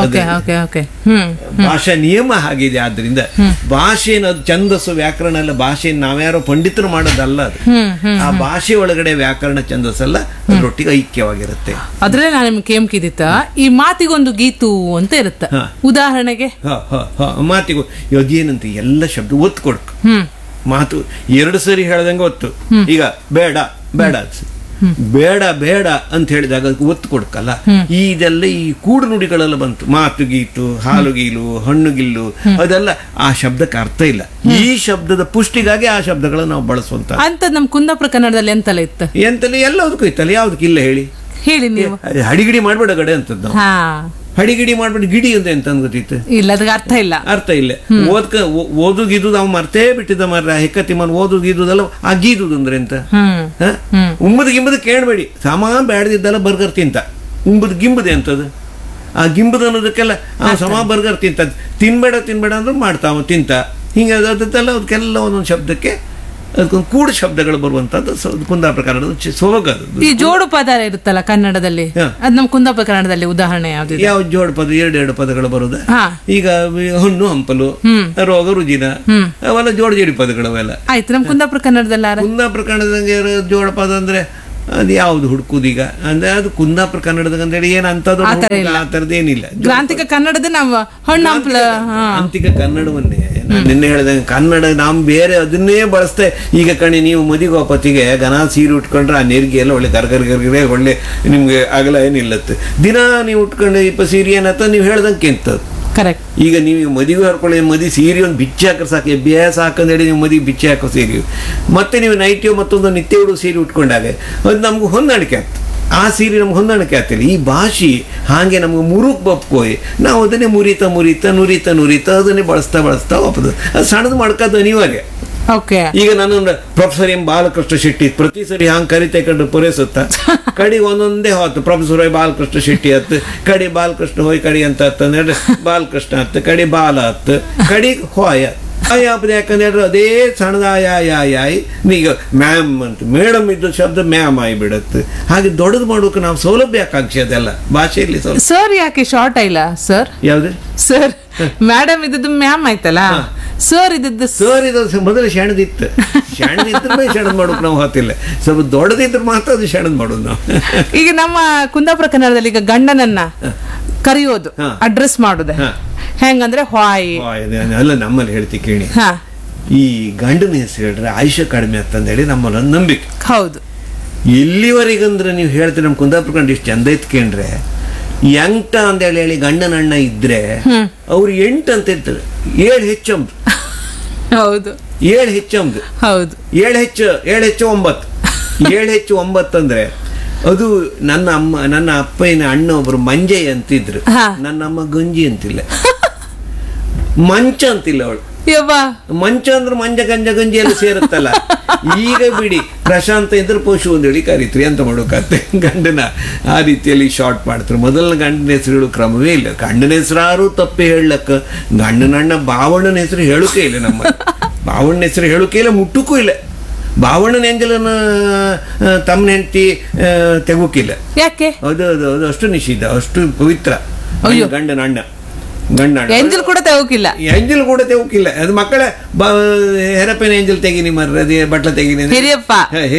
ಭಾಷಾ ನಿಯಮ ಆಗಿದೆ. ಆದ್ರಿಂದ ಭಾಷೆನ ಅದು ಛಂದಸ್ಸು ವ್ಯಾಕರಣ ಎಲ್ಲ ಭಾಷೆಯನ್ನು ನಾವ್ಯಾರೋ ಪಂಡಿತರು ಮಾಡೋದಲ್ಲ, ಅದು ಆ ಭಾಷೆ ಒಳಗಡೆ ವ್ಯಾಕರಣ ಛಂದಸ್ಸಲ್ಲ ಅದರೊಟ್ಟಿಗೆ ಐಕ್ಯವಾಗಿರುತ್ತೆ.
ಅದ್ರಲ್ಲಿ ನಾನು ನಿಮ್ಗೆ ಕೇಮ್ಕಿದಿತ್ತ ಈ ಮಾತಿಗೊಂದು ಗೀತು ಅಂತ ಇರುತ್ತೆ. ಉದಾಹರಣೆಗೆ
ಮಾತಿಗೂ ಅದೇನಂತ ಎಲ್ಲ ಶಬ್ದ ಒತ್ತು ಕೊಡ್ಕು, ಮಾತು 2 ಸರಿ ಹೇಳ್ದಂಗೆ ಒತ್ತು. ಈಗ ಬೇಡ ಅಂತ ಹೇಳಿದಾಗ ಅದಕ್ಕೆ ಒತ್ತು ಕೊಡ್ಕಲ್ಲ. ಇದೆಲ್ಲ ಈ ಕೂಡು ನುಡಿಗಳೆಲ್ಲ ಬಂತು, ಮಾತು ಗೀತು, ಹಾಲು ಗೀಲು, ಹಣ್ಣು ಗಿಲ್ಲು, ಅದೆಲ್ಲ ಆ ಶಬ್ದಕ್ಕೆ ಅರ್ಥ ಇಲ್ಲ. ಈ ಶಬ್ದದ ಪುಷ್ಟಿಗಾಗಿ ಆ ಶಬ್ದಗಳನ್ನ ನಾವು ಬಳಸುವಂತ
ಅಂತ ನಮ್ ಕುಂದಾಪುರ ಕನ್ನಡದಲ್ಲಿ ಎಂತಲ್ಲ ಇತ್ತು,
ಎಲ್ಲದಕ್ಕೂ ಇತ್ತಲ್ಲ. ಯಾವ್ದಕ್ಕಿಲ್ಲ ಹೇಳಿ ನೀವು. ಹಡಿಗಿಡಿ ಮಾಡ್ಬೇಡ ಗಡೆ ಅಂತದ್ದು, ಹಡಿಗಿಡಿ ಮಾಡ್ಬಿಟ್ಟು ಗಿಡಿ ಅಂತ ಎಂತ ಗೊತ್ತಿತ್ತು
ಇಲ್ಲ, ಅದಕ್ಕೆ
ಅರ್ಥ ಇಲ್ಲ. ಓದುಗಿದು ನಾವು ಮರ್ತೇ ಬಿಟ್ಟಿದ್ದ ಮರ ಹೆಕ್ಕತಿಮ್ಮನ್ ಓದುಗಿದುದಲ್ಲ, ಆ ಗೀದುದು ಅಂದ್ರೆ ಎಂತ? ಗಿಂಬದ ಕೇಳಬೇಡಿ, ಸಾಮಾನ್ ಬ್ಯಾಡದಿದ್ದಲ್ಲ ಬರ್ಗರ್ ತಿಂತ. ಗಿಂಬದೆ ಅಂತದ್ದು, ಆ ಗಿಂಬದ ಅನ್ನೋದಕ್ಕೆಲ್ಲ ಸಮ ಬರ್ಗರ್ ತಿಂತ, ತಿನ್ಬೇಡ ಅಂದ್ರೆ ಮಾಡ್ತಾವ ತಿಂತ. ಹಿಂಗೆ ಅದಕ್ಕೆಲ್ಲ ಅದಕ್ಕೆಲ್ಲ ಒಂದೊಂದು ಶಬ್ದಕ್ಕೆ ಅದಕ್ಕೊಂದು ಕೂಡು ಶಬ್ದಗಳು ಬರುವಂತದ್ದು ಕುಂದಾಪುರ ಕನ್ನಡದ ಸೊಬಗದು.
ಈ ಜೋಡು ಪದ ಇರುತ್ತಲ್ಲ ಕನ್ನಡದಲ್ಲಿ, ಅದ್ ನಮ್ಮ ಕುಂದಾಪುರ ಕನ್ನಡದಲ್ಲಿ ಉದಾಹರಣೆ ಯಾವ್ದು?
ಯಾವ ಜೋಡು ಪದ? ಎರಡು ಪದಗಳು ಬರುದ. ಈಗ ಹಣ್ಣು ಹಂಪಲು, ರೋಗ ರುಜಿನ, ಅವೆಲ್ಲ ಜೋಡಿ ಪದಗಳು ಅವೆಲ್ಲ
ಆಯ್ತು. ನಮ್ ಕುಂದಾಪುರ ಕನ್ನಡದಲ್ಲಿ
ಕುಂದಾಪುರ ಕನ್ನಡದಂಗೆ ಜೋಡ ಪದ ಅಂದ್ರೆ ಅದು ಯಾವ್ದು ಹುಡುಕುದೀಗ ಅಂದ್ರೆ ಅದು ಕುಂದಾಪುರ ಕನ್ನಡದಾಗ ಅಂತೇಳಿ ಏನ್ ಅಂತದ್ದು ಆ ತರದೇನಿಲ್ಲ.
ಗ್ರಾಂಥಿಕ ಕನ್ನಡದ ನಾವು ಹಣ್ಣು ಹಂಪಲ
ಗ್ರಾಂಥಿಕ ಕನ್ನಡವನ್ನೇ ನಾನು ನಿನ್ನೆ ಹೇಳಿದಂಗೆ ಕನ್ನಡ ನಾವು ಬೇರೆ ಅದನ್ನೇ ಬಳಸ್ತೇ. ಈಗ ಕಣಿ ನೀವು ಮದಿಗೋಪತಿಗೆ ಗನ ಸೀರೆ ಉಟ್ಕೊಂಡ್ರೆ ಆ ನೆರಿಗೆ ಎಲ್ಲ ಒಳ್ಳೆ ಗರ್ಗರ್ಗರ್ಗರೆ ಒಳ್ಳೆ ನಿಮ್ಗೆ ಅಗಲ ಏನಿಲ್ಲತ್ತೆ. ದಿನ ನೀವು ಉಟ್ಕೊಂಡು ಸೀರೆ ಏನತ್ತ ನೀವು ಹೇಳ್ದಂಗೆ ಕೆಂತದ್ದು.
ಕರೆಕ್ಟ್.
ಈಗ ನೀವು ಮದುವೆ ಹರ್ಕೊಳ್ಳಿ, ಮದಿ ಸೀರೆ ಒಂದು ಬಿಚ್ಚಿ ಹಾಕರ್ ಸಾಕು, ಅಭ್ಯಾಸ ಹಾಕಂದೇಳಿ ನೀವು ಮದಿಗೆ ಬಿಚ್ಚಿ ಹಾಕೋ ಸೀರೆ, ಮತ್ತೆ ನೀವು ನೈಟಿಯೋ ಮತ್ತೊಂದು ನಿತ್ಯ ಉಡು ಸೀರೆ ಉಟ್ಕೊಂಡಾಗ ಅದು ನಮ್ಗೆ ಹೊಂದಾಣಿಕೆ ಆಗ್ತದೆ. ಆ ಸೀರೆ ನಮ್ಗೆ ಹೊಂದಾಣಿಕೆ ಆಗ್ತಿಲ್ಲ. ಈ ಭಾಷೆ ಹಾಗೆ ನಮ್ಗೆ ಮುರುಕ್ ಬಪ್ಕೋಯ್ ನಾವು ಅದನ್ನೇ ನುರಿತ ಅದನ್ನೇ ಬಳಸ್ತಾ ಒಪ್ಪದು. ಅದು ಸಣ್ಣದು ಮಾಡ್ಕೋದು ಅನಿವಾರ್ಯ. ಈಗ ನನ್ನ ಪ್ರೊಫೆಸರ್ ಎಂ ಬಾಲಕೃಷ್ಣ ಶೆಟ್ಟಿ ಪ್ರತಿ ಸರಿ ಹಂಗೆ ಕರಿತೆ ಕಂಡ್ರೆ ಪೂರೈಸುತ್ತ ಕಡಿ ಒಂದೊಂದೇ ಹೊತ್ತು ಪ್ರೊಫೆಸರ್ ಹೋಯ್ ಬಾಲಕೃಷ್ಣ ಶೆಟ್ಟಿ ಹತ್ತು, ಕಡಿ ಬಾಲಕೃಷ್ಣ ಹೋಯ್ ಕಡಿ ಅಂತ ಹತ್ತಂದ್ರೆ ಬಾಲಕೃಷ್ಣ ಹತ್ತು, ಕಡಿ ಬಾಲ ಹತ್ತು, ಕಡಿ ಹೋಯ ಯಾಪದ ಯಾಕಂದ್ರೆ ಅದೇ ಸಣ್ಣದಾಯಿ ಈಗ ಮ್ಯಾಮ್ ಅಂತ ಮೇಡಮ್ ಇದ್ದ ಶಬ್ದ ಮ್ಯಾಮ್ ಆಗಿಬಿಡತ್ತೆ. ಹಾಗೆ ದೊಡ್ಡದು ಮಾಡೋಕೆ ನಾವು ಸೌಲಭ್ಯ ಆಕಾಂಕ್ಷೆ ಅದೆಲ್ಲ ಭಾಷೆಯಲ್ಲಿ.
ಸರ್ ಯಾಕೆ ಶಾರ್ಟ್ ಆಯ್ಲ ಸರ್?
ಯಾವ್ದು
ಸರ್? ಮೇಡಮ್ ಇದ್ದದ್ದು ಮ್ಯಾಮ್ ಆಯ್ತಲ್ಲ, ಸರ್ ಇದ್ದದ್ದು
ಮೊದಲು ಶಣದಿತ್ತು. ಶಣದ್ ಮಾಡೋಕೆ ನಾವು ಹೊತ್ತಿಲ್ಲ, ಸ್ವಲ್ಪ ದೊಡ್ಡದಿದ್ರೆ ಮಾತ್ರ ಅದು ಶಣದ್ ಮಾಡೋದು ನಾವು.
ಈಗ ನಮ್ಮ ಕುಂದಾಪುರ ಕನ್ನಡದಲ್ಲಿ ಈಗ ಗಂಡನನ್ನ ಕರೆಯೋದು, ಅಡ್ರೆಸ್ ಮಾಡುದು ಹೆಂಗಂದ್ರೆ ಹಾಯ್
ಅಲ್ಲ. ನಮ್ಮಲ್ಲಿ ಹೇಳ್ತಿ ಕೇಳಿ, ಈ ಗಂಡನ ಹೆಸರು ಹೇಳ್ರೆ ಆಯುಷ್ಯ ಕಡಿಮೆ ಅಂತಂದೇಳಿ ನಮ್ಮಲ್ಲಿ ಒಂದು ನಂಬಿಕೆ.
ಹೌದು.
ಎಲ್ಲಿವರೆಗಂದ್ರೆ ನೀವು ಹೇಳ್ತೀರಿ ನಮ್ಮ ಕುಂದಾಪುರ ಕಂಡು ಇಷ್ಟು ಚಂದ ಇತ್ಕೊಂಡ್ರೆ ಎಂಟ ಅಂತೇಳಿ ಹೇಳಿ ಗಂಡನ ಅಣ್ಣ ಇದ್ರೆ ಅವ್ರು 8 ಅಂತ ಇರ್ತಾರೆ. 7 ಹೆಚ್ಚಂಬ.
ಹೌದು.
7 ಹೆಚ್ಚಂಬ. ಹೌದು. 7 ಹೆಚ್ಚು 9. 7 ಹೆಚ್ಚು 9 ಅಂದ್ರೆ ಅದು ನನ್ನ ಅಪ್ಪನ ಅಣ್ಣ ಒಬ್ರು ಮಂಜಯ್ಯ ಅಂತಿದ್ರು, ನನ್ನ ಅಮ್ಮ ಗಂಜಿ ಅಂತಿಲ್ಲ, ಮಂಚ ಅಂತಿಲ್ಲ ಅವಳು. ಮಂಚ ಅಂದ್ರೆ ಮಂಜ ಗಂಜ ಗಂಜಿ ಎಲ್ಲ ಸೇರುತ್ತಲ್ಲ. ಈಗ ಬಿಡಿ ಪ್ರಶಾಂತ ಇದ್ರೆ ಪಶು ಅಂದೇಳಿ ಕರೀತ್ರಿ, ಅಂತ ಮಾಡೋಕತ್ತೆ ಗಂಡನ ಆ ರೀತಿಯಲ್ಲಿ ಶಾರ್ಟ್ ಮಾಡ್ತಾರೆ. ಮೊದಲನ ಗಂಡನ ಹೆಸರು ಹೇಳೋ ಕ್ರಮವೇ ಇಲ್ಲ. ಗಂಡನ ಹೆಸರಾರು ತಪ್ಪೆ ಹೇಳಕ್ಕ, ಗಂಡನಣ್ಣ ಬಾವಣ್ಣನ ಹೆಸರು ಹೇಳೋಕೆ ಇಲ್ಲ. ನಮ್ಮ ಬಾವಣ್ಣನ ಹೆಸರು ಹೇಳೋಕೆ ಇಲ್ಲ, ಮುಟ್ಟಕ್ಕೂ ಇಲ್ಲ. ಬಾವಣ್ಣನ ಎಂಜಲನ್ನ ತಮ್ಮನ ಹೆಂಡತಿ ತೆಗೋಕಿಲ್ಲ.
ಯಾಕೆ?
ಅದು ಅಷ್ಟು ನಿಷಿದ್ಧ, ಅಷ್ಟು ಪವಿತ್ರ ಗಂಡನ ಅಣ್ಣ.
ಎಂಜಲ್ ಕೂಡ ತೆಗೋಕಿಲ್ಲ.
ಅದು ಮಕ್ಕಳ ಹೆರಪ್ಪನ ಎಂಜಲ್ ತೆಗಿನಿ ಮರ್ರ, ಅದೇ ಬಟ್ಲ ತೆಗಿನಿ. ಹಿರಿಯಪ್ಪ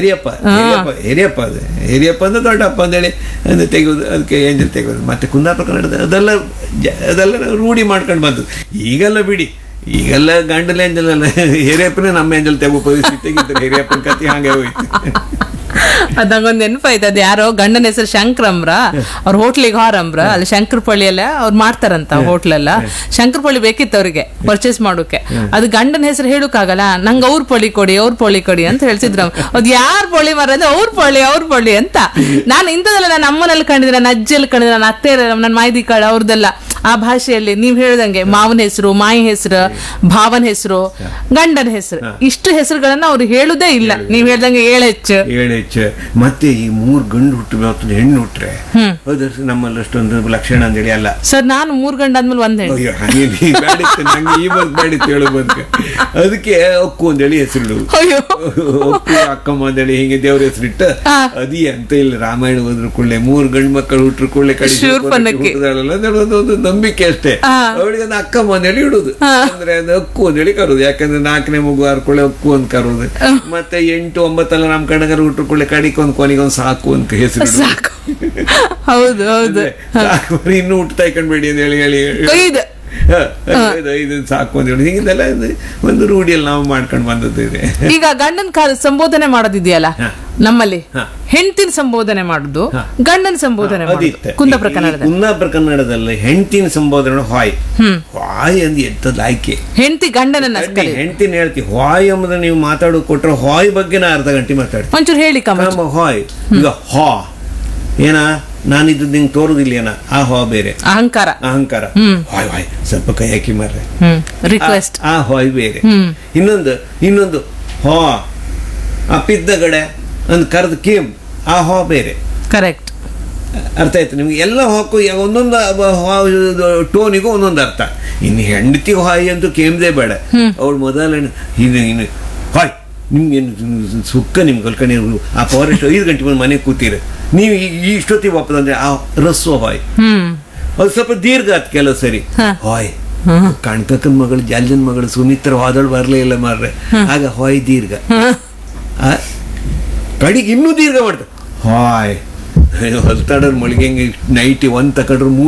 ಅದು ಹಿರಿಯಪ್ಪ ಅಂದ್ರೆ ದೊಡ್ಡಪ್ಪ ಅಂತೇಳಿ ಅದು ತೆಗೆಯೋದು, ಅದಕ್ಕೆ ಎಂಜಲ್ ತೆಗೆಯೋದು. ಮತ್ತೆ ಕುಂದಾಪುರ ಕನ್ನಡದ ಅದೆಲ್ಲ ರೂಢಿ ಮಾಡ್ಕೊಂಡು ಬಂದದ್ದು. ಈಗೆಲ್ಲ ಬಿಡಿ, ಈಗೆಲ್ಲ ಗಂಡಲ ಎಂಜಲ್ ಹಿರಿಯಪ್ಪನೇ ನಮ್ಮ ಎಂಜಲ್ ತೆಗೋ ಪರಿಸ್ಥಿತಿ ತೆಗಿತಾರೆ. ಹಿರಿಯಪ್ಪನ ಕತೆ ಹಾಗೆ ಹೋಯ್ತು.
ಅದಂಗೊಂದು ನೆನಪಾಯ್ತು. ಅದು ಯಾರೋ ಗಂಡನ ಹೆಸರು ಶಂಕರಮ್ರ, ಅವ್ರ ಹೋಟ್ಲಿಗೆ ಹಾರಮ್ರ, ಅಲ್ಲಿ ಶಂಕರಪಳ್ಳಿ ಎಲ್ಲ ಅವ್ರು ಮಾಡ್ತಾರಂತ ಹೋಟ್ಲೆಲ್ಲ. ಶಂಕರಪಳ್ಳಿ ಬೇಕಿತ್ತು ಅವ್ರಿಗೆ ಪರ್ಚೇಸ್ ಮಾಡೋಕೆ. ಅದು ಗಂಡನ ಹೆಸರು ಹೇಳೋಕ್ಕಾಗಲ್ಲ, ನಂಗೆ ಅವ್ರ ಪೊಳಿ ಕೊಡಿ ಅಂತ ಹೇಳ್ತಿದ್ರು. ಅದು ಯಾರ್ ಪೊಳಿ ಮರ ಅಂದ್ರೆ ಅವ್ರ ಪೊಳಿ ಅಂತ. ನಾನು ಇಂಥದೆಲ್ಲ ನನ್ನ ಅಮ್ಮನಲ್ಲಿ ಕಂಡಿದ್ರೆ, ನನ್ನ ಅಜ್ಜಿಯಲ್ಲಿ ಕಂಡಿದ್ರೆ, ನನ್ನ ಅತ್ತೆ, ನನ್ನ ಮಾಯ್ದಿ ಕಾಳು ಅವ್ರದ್ದೆಲ್ಲ ಆ ಭಾಷೆಯಲ್ಲಿ ನೀವ್ ಹೇಳ್ದಂಗೆ ಮಾವನ ಹೆಸರು, ಮಾಯಿ ಹೆಸರು, ಭಾವನ ಹೆಸರು, ಗಂಡನ ಹೆಸರು, ಇಷ್ಟು ಹೆಸರುಗಳನ್ನ ಅವ್ರು ಹೇಳುದೇ ಇಲ್ಲ. ನೀವ್ ಹೇಳ್ದಂಗೆ 7 ಹೆಚ್ಚು.
ಮತ್ತೆ ಈ 3 ಗಂಡು ಹುಟ್ಟು ಹೆಣ್ಣು ಹುಟ್ರೆ ನಮ್ಮಲ್ಲಿ ಅಷ್ಟೊಂದು ಲಕ್ಷಣ ಅಂತೇಳಿ ಅಲ್ಲ
ಸರ್. ನಾನು 3 ಗಂಡು ಆದ್ಮೇಲೆ 1 ಹೆಣ್ಣು.
ನಂಗೆ ಈ ಬಂದ್ ಬೇಡಿತ್ತು ಹೇಳು ಬಂದ್ಕ. ಅದಕ್ಕೆ ಅಕ್ಕು ಅಂತೇಳಿ ಹೆಸರು, ಅಕ್ಕು ಅಕ್ಕಮ್ಮ ಅಂತೇಳಿ ಹಿಂಗೆ ದೇವ್ರ ಹೆಸರಿಟ್ಟ ಅದಿ ಅಂತ ಇಲ್ಲ. ರಾಮಾಯಣ ಹೋದ್ರು ಕೂಡಲೇ 3 ಗಂಡು ಮಕ್ಕಳು ಹುಟ್ಟರು ಕೂಡಲೇ ಒಂದು ನಂಬಿಕೆ ಅಷ್ಟೇ. ಅವಳಿಗೆ ಒಂದು ಅಕ್ಕಮ್ಮ ಅಂತೇಳಿ ಇಡುದು, ಅಂದ್ರೆ ಅದು ಅಕ್ಕು ಅಂತೇಳಿ ಕರೋದು. ಯಾಕಂದ್ರೆ 4ನೇ ಮಗು ಆರ್ಕೊಳ್ಳೆ ಅಕ್ಕು ಅಂತ ಕರೋದು. ಮತ್ತೆ 8, 9 ಎಲ್ಲ ನಮ್ ಕಡೆಗಾರ ಹುಟ್ಟರು ಕೂಡಲೇ ಕಡಿಕೊಂದ್ ಕೊನೆಗೊಂದು ಸಾಕು ಅಂತ ಹೆಸರು.
ಹೌದು ಹೌದು.
ಇನ್ನು ಹುಟ್ಟತಾ ಇಕೊಂಡ್ಬೇಡಿ ಅಂತ ಹೇಳಿ ಇದನ್ನ ಸಾಕು ಅಂತ ಹೇಳಿ ಹಿಂಗಿದೆಲ್ಲ ಒಂದು ರೂಢಿಯಲ್ಲಿ ನಾವು ಮಾಡ್ಕೊಂಡು ಬಂದದ್ದು ಇದೆ.
ಈಗ ಗಂಡನ ಸಂಬೋಧನೆ ಮಾಡೋದಿದೆಯಲ್ಲ ನಮ್ಮಲ್ಲಿ, ಹೆಂಡತಿನ ಸಂಬೋಧನೆ ಮಾಡುದು, ಗಂಡನ ಸಂಬೋಧನೆ ಮಾಡುದು. ಕುಂದಾಪುರ
ಕನ್ನಡದಲ್ಲಿ ಹೆಂಡತಿನ ಸಂಬೋಧನೆ ಹಾಯ್ ಅಂದ್ ಎಂತದ್ ಆಯ್ಕೆ.
ಹೆಂಡತಿ ಗಂಡನನ್ನ
ಹೆಂಡತಿನ ಹೇಳ್ತಿ ಹಾಯ್ ಎಂಬುದನ್ನ ನೀವು ಮಾತಾಡೋ ಕೊಟ್ರೆ ಹಾಯ್ ಬಗ್ಗೆ 1/2 ಗಂಟೆ ಮಾತಾಡ್ತೀನಿ.
ಒಂಚೂರು ಹೇಳಿ
ಹಾಯ್. ಈಗ ಹಾ ಏನ ನಾನಿದ್ದು ನಿಂಗೆ ತೋರುದಿಲ್ಲ ಏನ, ಆ ಹಾ ಬೇರೆ,
ಅಹಂಕಾರ
ಹಾಯ್ ಹಾಯ್ ಸ್ವಲ್ಪ ಕೈ ಹಾಕಿ ಮಾರ್ರೆ,
ರಿಕ್ವೆಸ್ಟ್,
ಆ ಹಾಯ್ ಬೇರೆ. ಇನ್ನೊಂದು ಹಾ ಅಪ್ಪಿದ್ದಗಡೆ ಒಂದು ಕರೆದು ಕೇಮ್, ಆ ಹಾ ಬೇರೆ.
ಕರೆಕ್ಟ್.
ಅರ್ಥ ಆಯ್ತು ನಿಮ್ಗೆ? ಎಲ್ಲ ಹಾಕು ಒಂದೊಂದು ಟೋನಿಗೂ ಒಂದೊಂದು ಅರ್ಥ. ಇನ್ನು ಹೆಂಡತಿಗೂ ಹಾಯ್ ಅಂತೂ ಕೇಮ್ದೇ ಬೇಡ. ಅವಳು ಮೊದಲ ಇನ್ನು ಹಾಯ್ ನಿಮ್ಗೇನು ಸುಕ್ಕ ನಿಮ್ಗೆ ಕಲ್ಕಣಿ ಆ ಫಾರೆಸ್ಟ್ 5 ಗಂಟೆ ಬಂದು ಮನೆಗೆ ಕೂತೀರ ನೀವು ಈ ಇಷ್ಟೊತ್ತಿಗೆ ವಾಪದಂದ್ರೆ ಆ ರಸ್ವ ಹಾಯ್ ಅದು ಸ್ವಲ್ಪ ದೀರ್ಘ ಆತ್ ಕೆಲವು ಸರಿ ಹಾಯ್ ಕಣ್ಕಕ್ಕನ ಮಗಳು ಜಾಲ್ಜನ್ ಮಗಳು ಸುಮಿತ್ರ ಹೋದಳು ಬರ್ಲೇ ಇಲ್ಲ ಮಾರ್ರೆ ಆಗ ಹಾಯ್ ದೀರ್ಘ ಕಡಿಗೆ ಇನ್ನೂ ದೀರ್ಘ ಮಾಡ್ತಾರೆ ಹಾಯ್ ಹೊಲ್ತಾಡೋರು ಮಳಿಗೆ ನೈಟಿ 1 ತಕೊಂಡ್ರು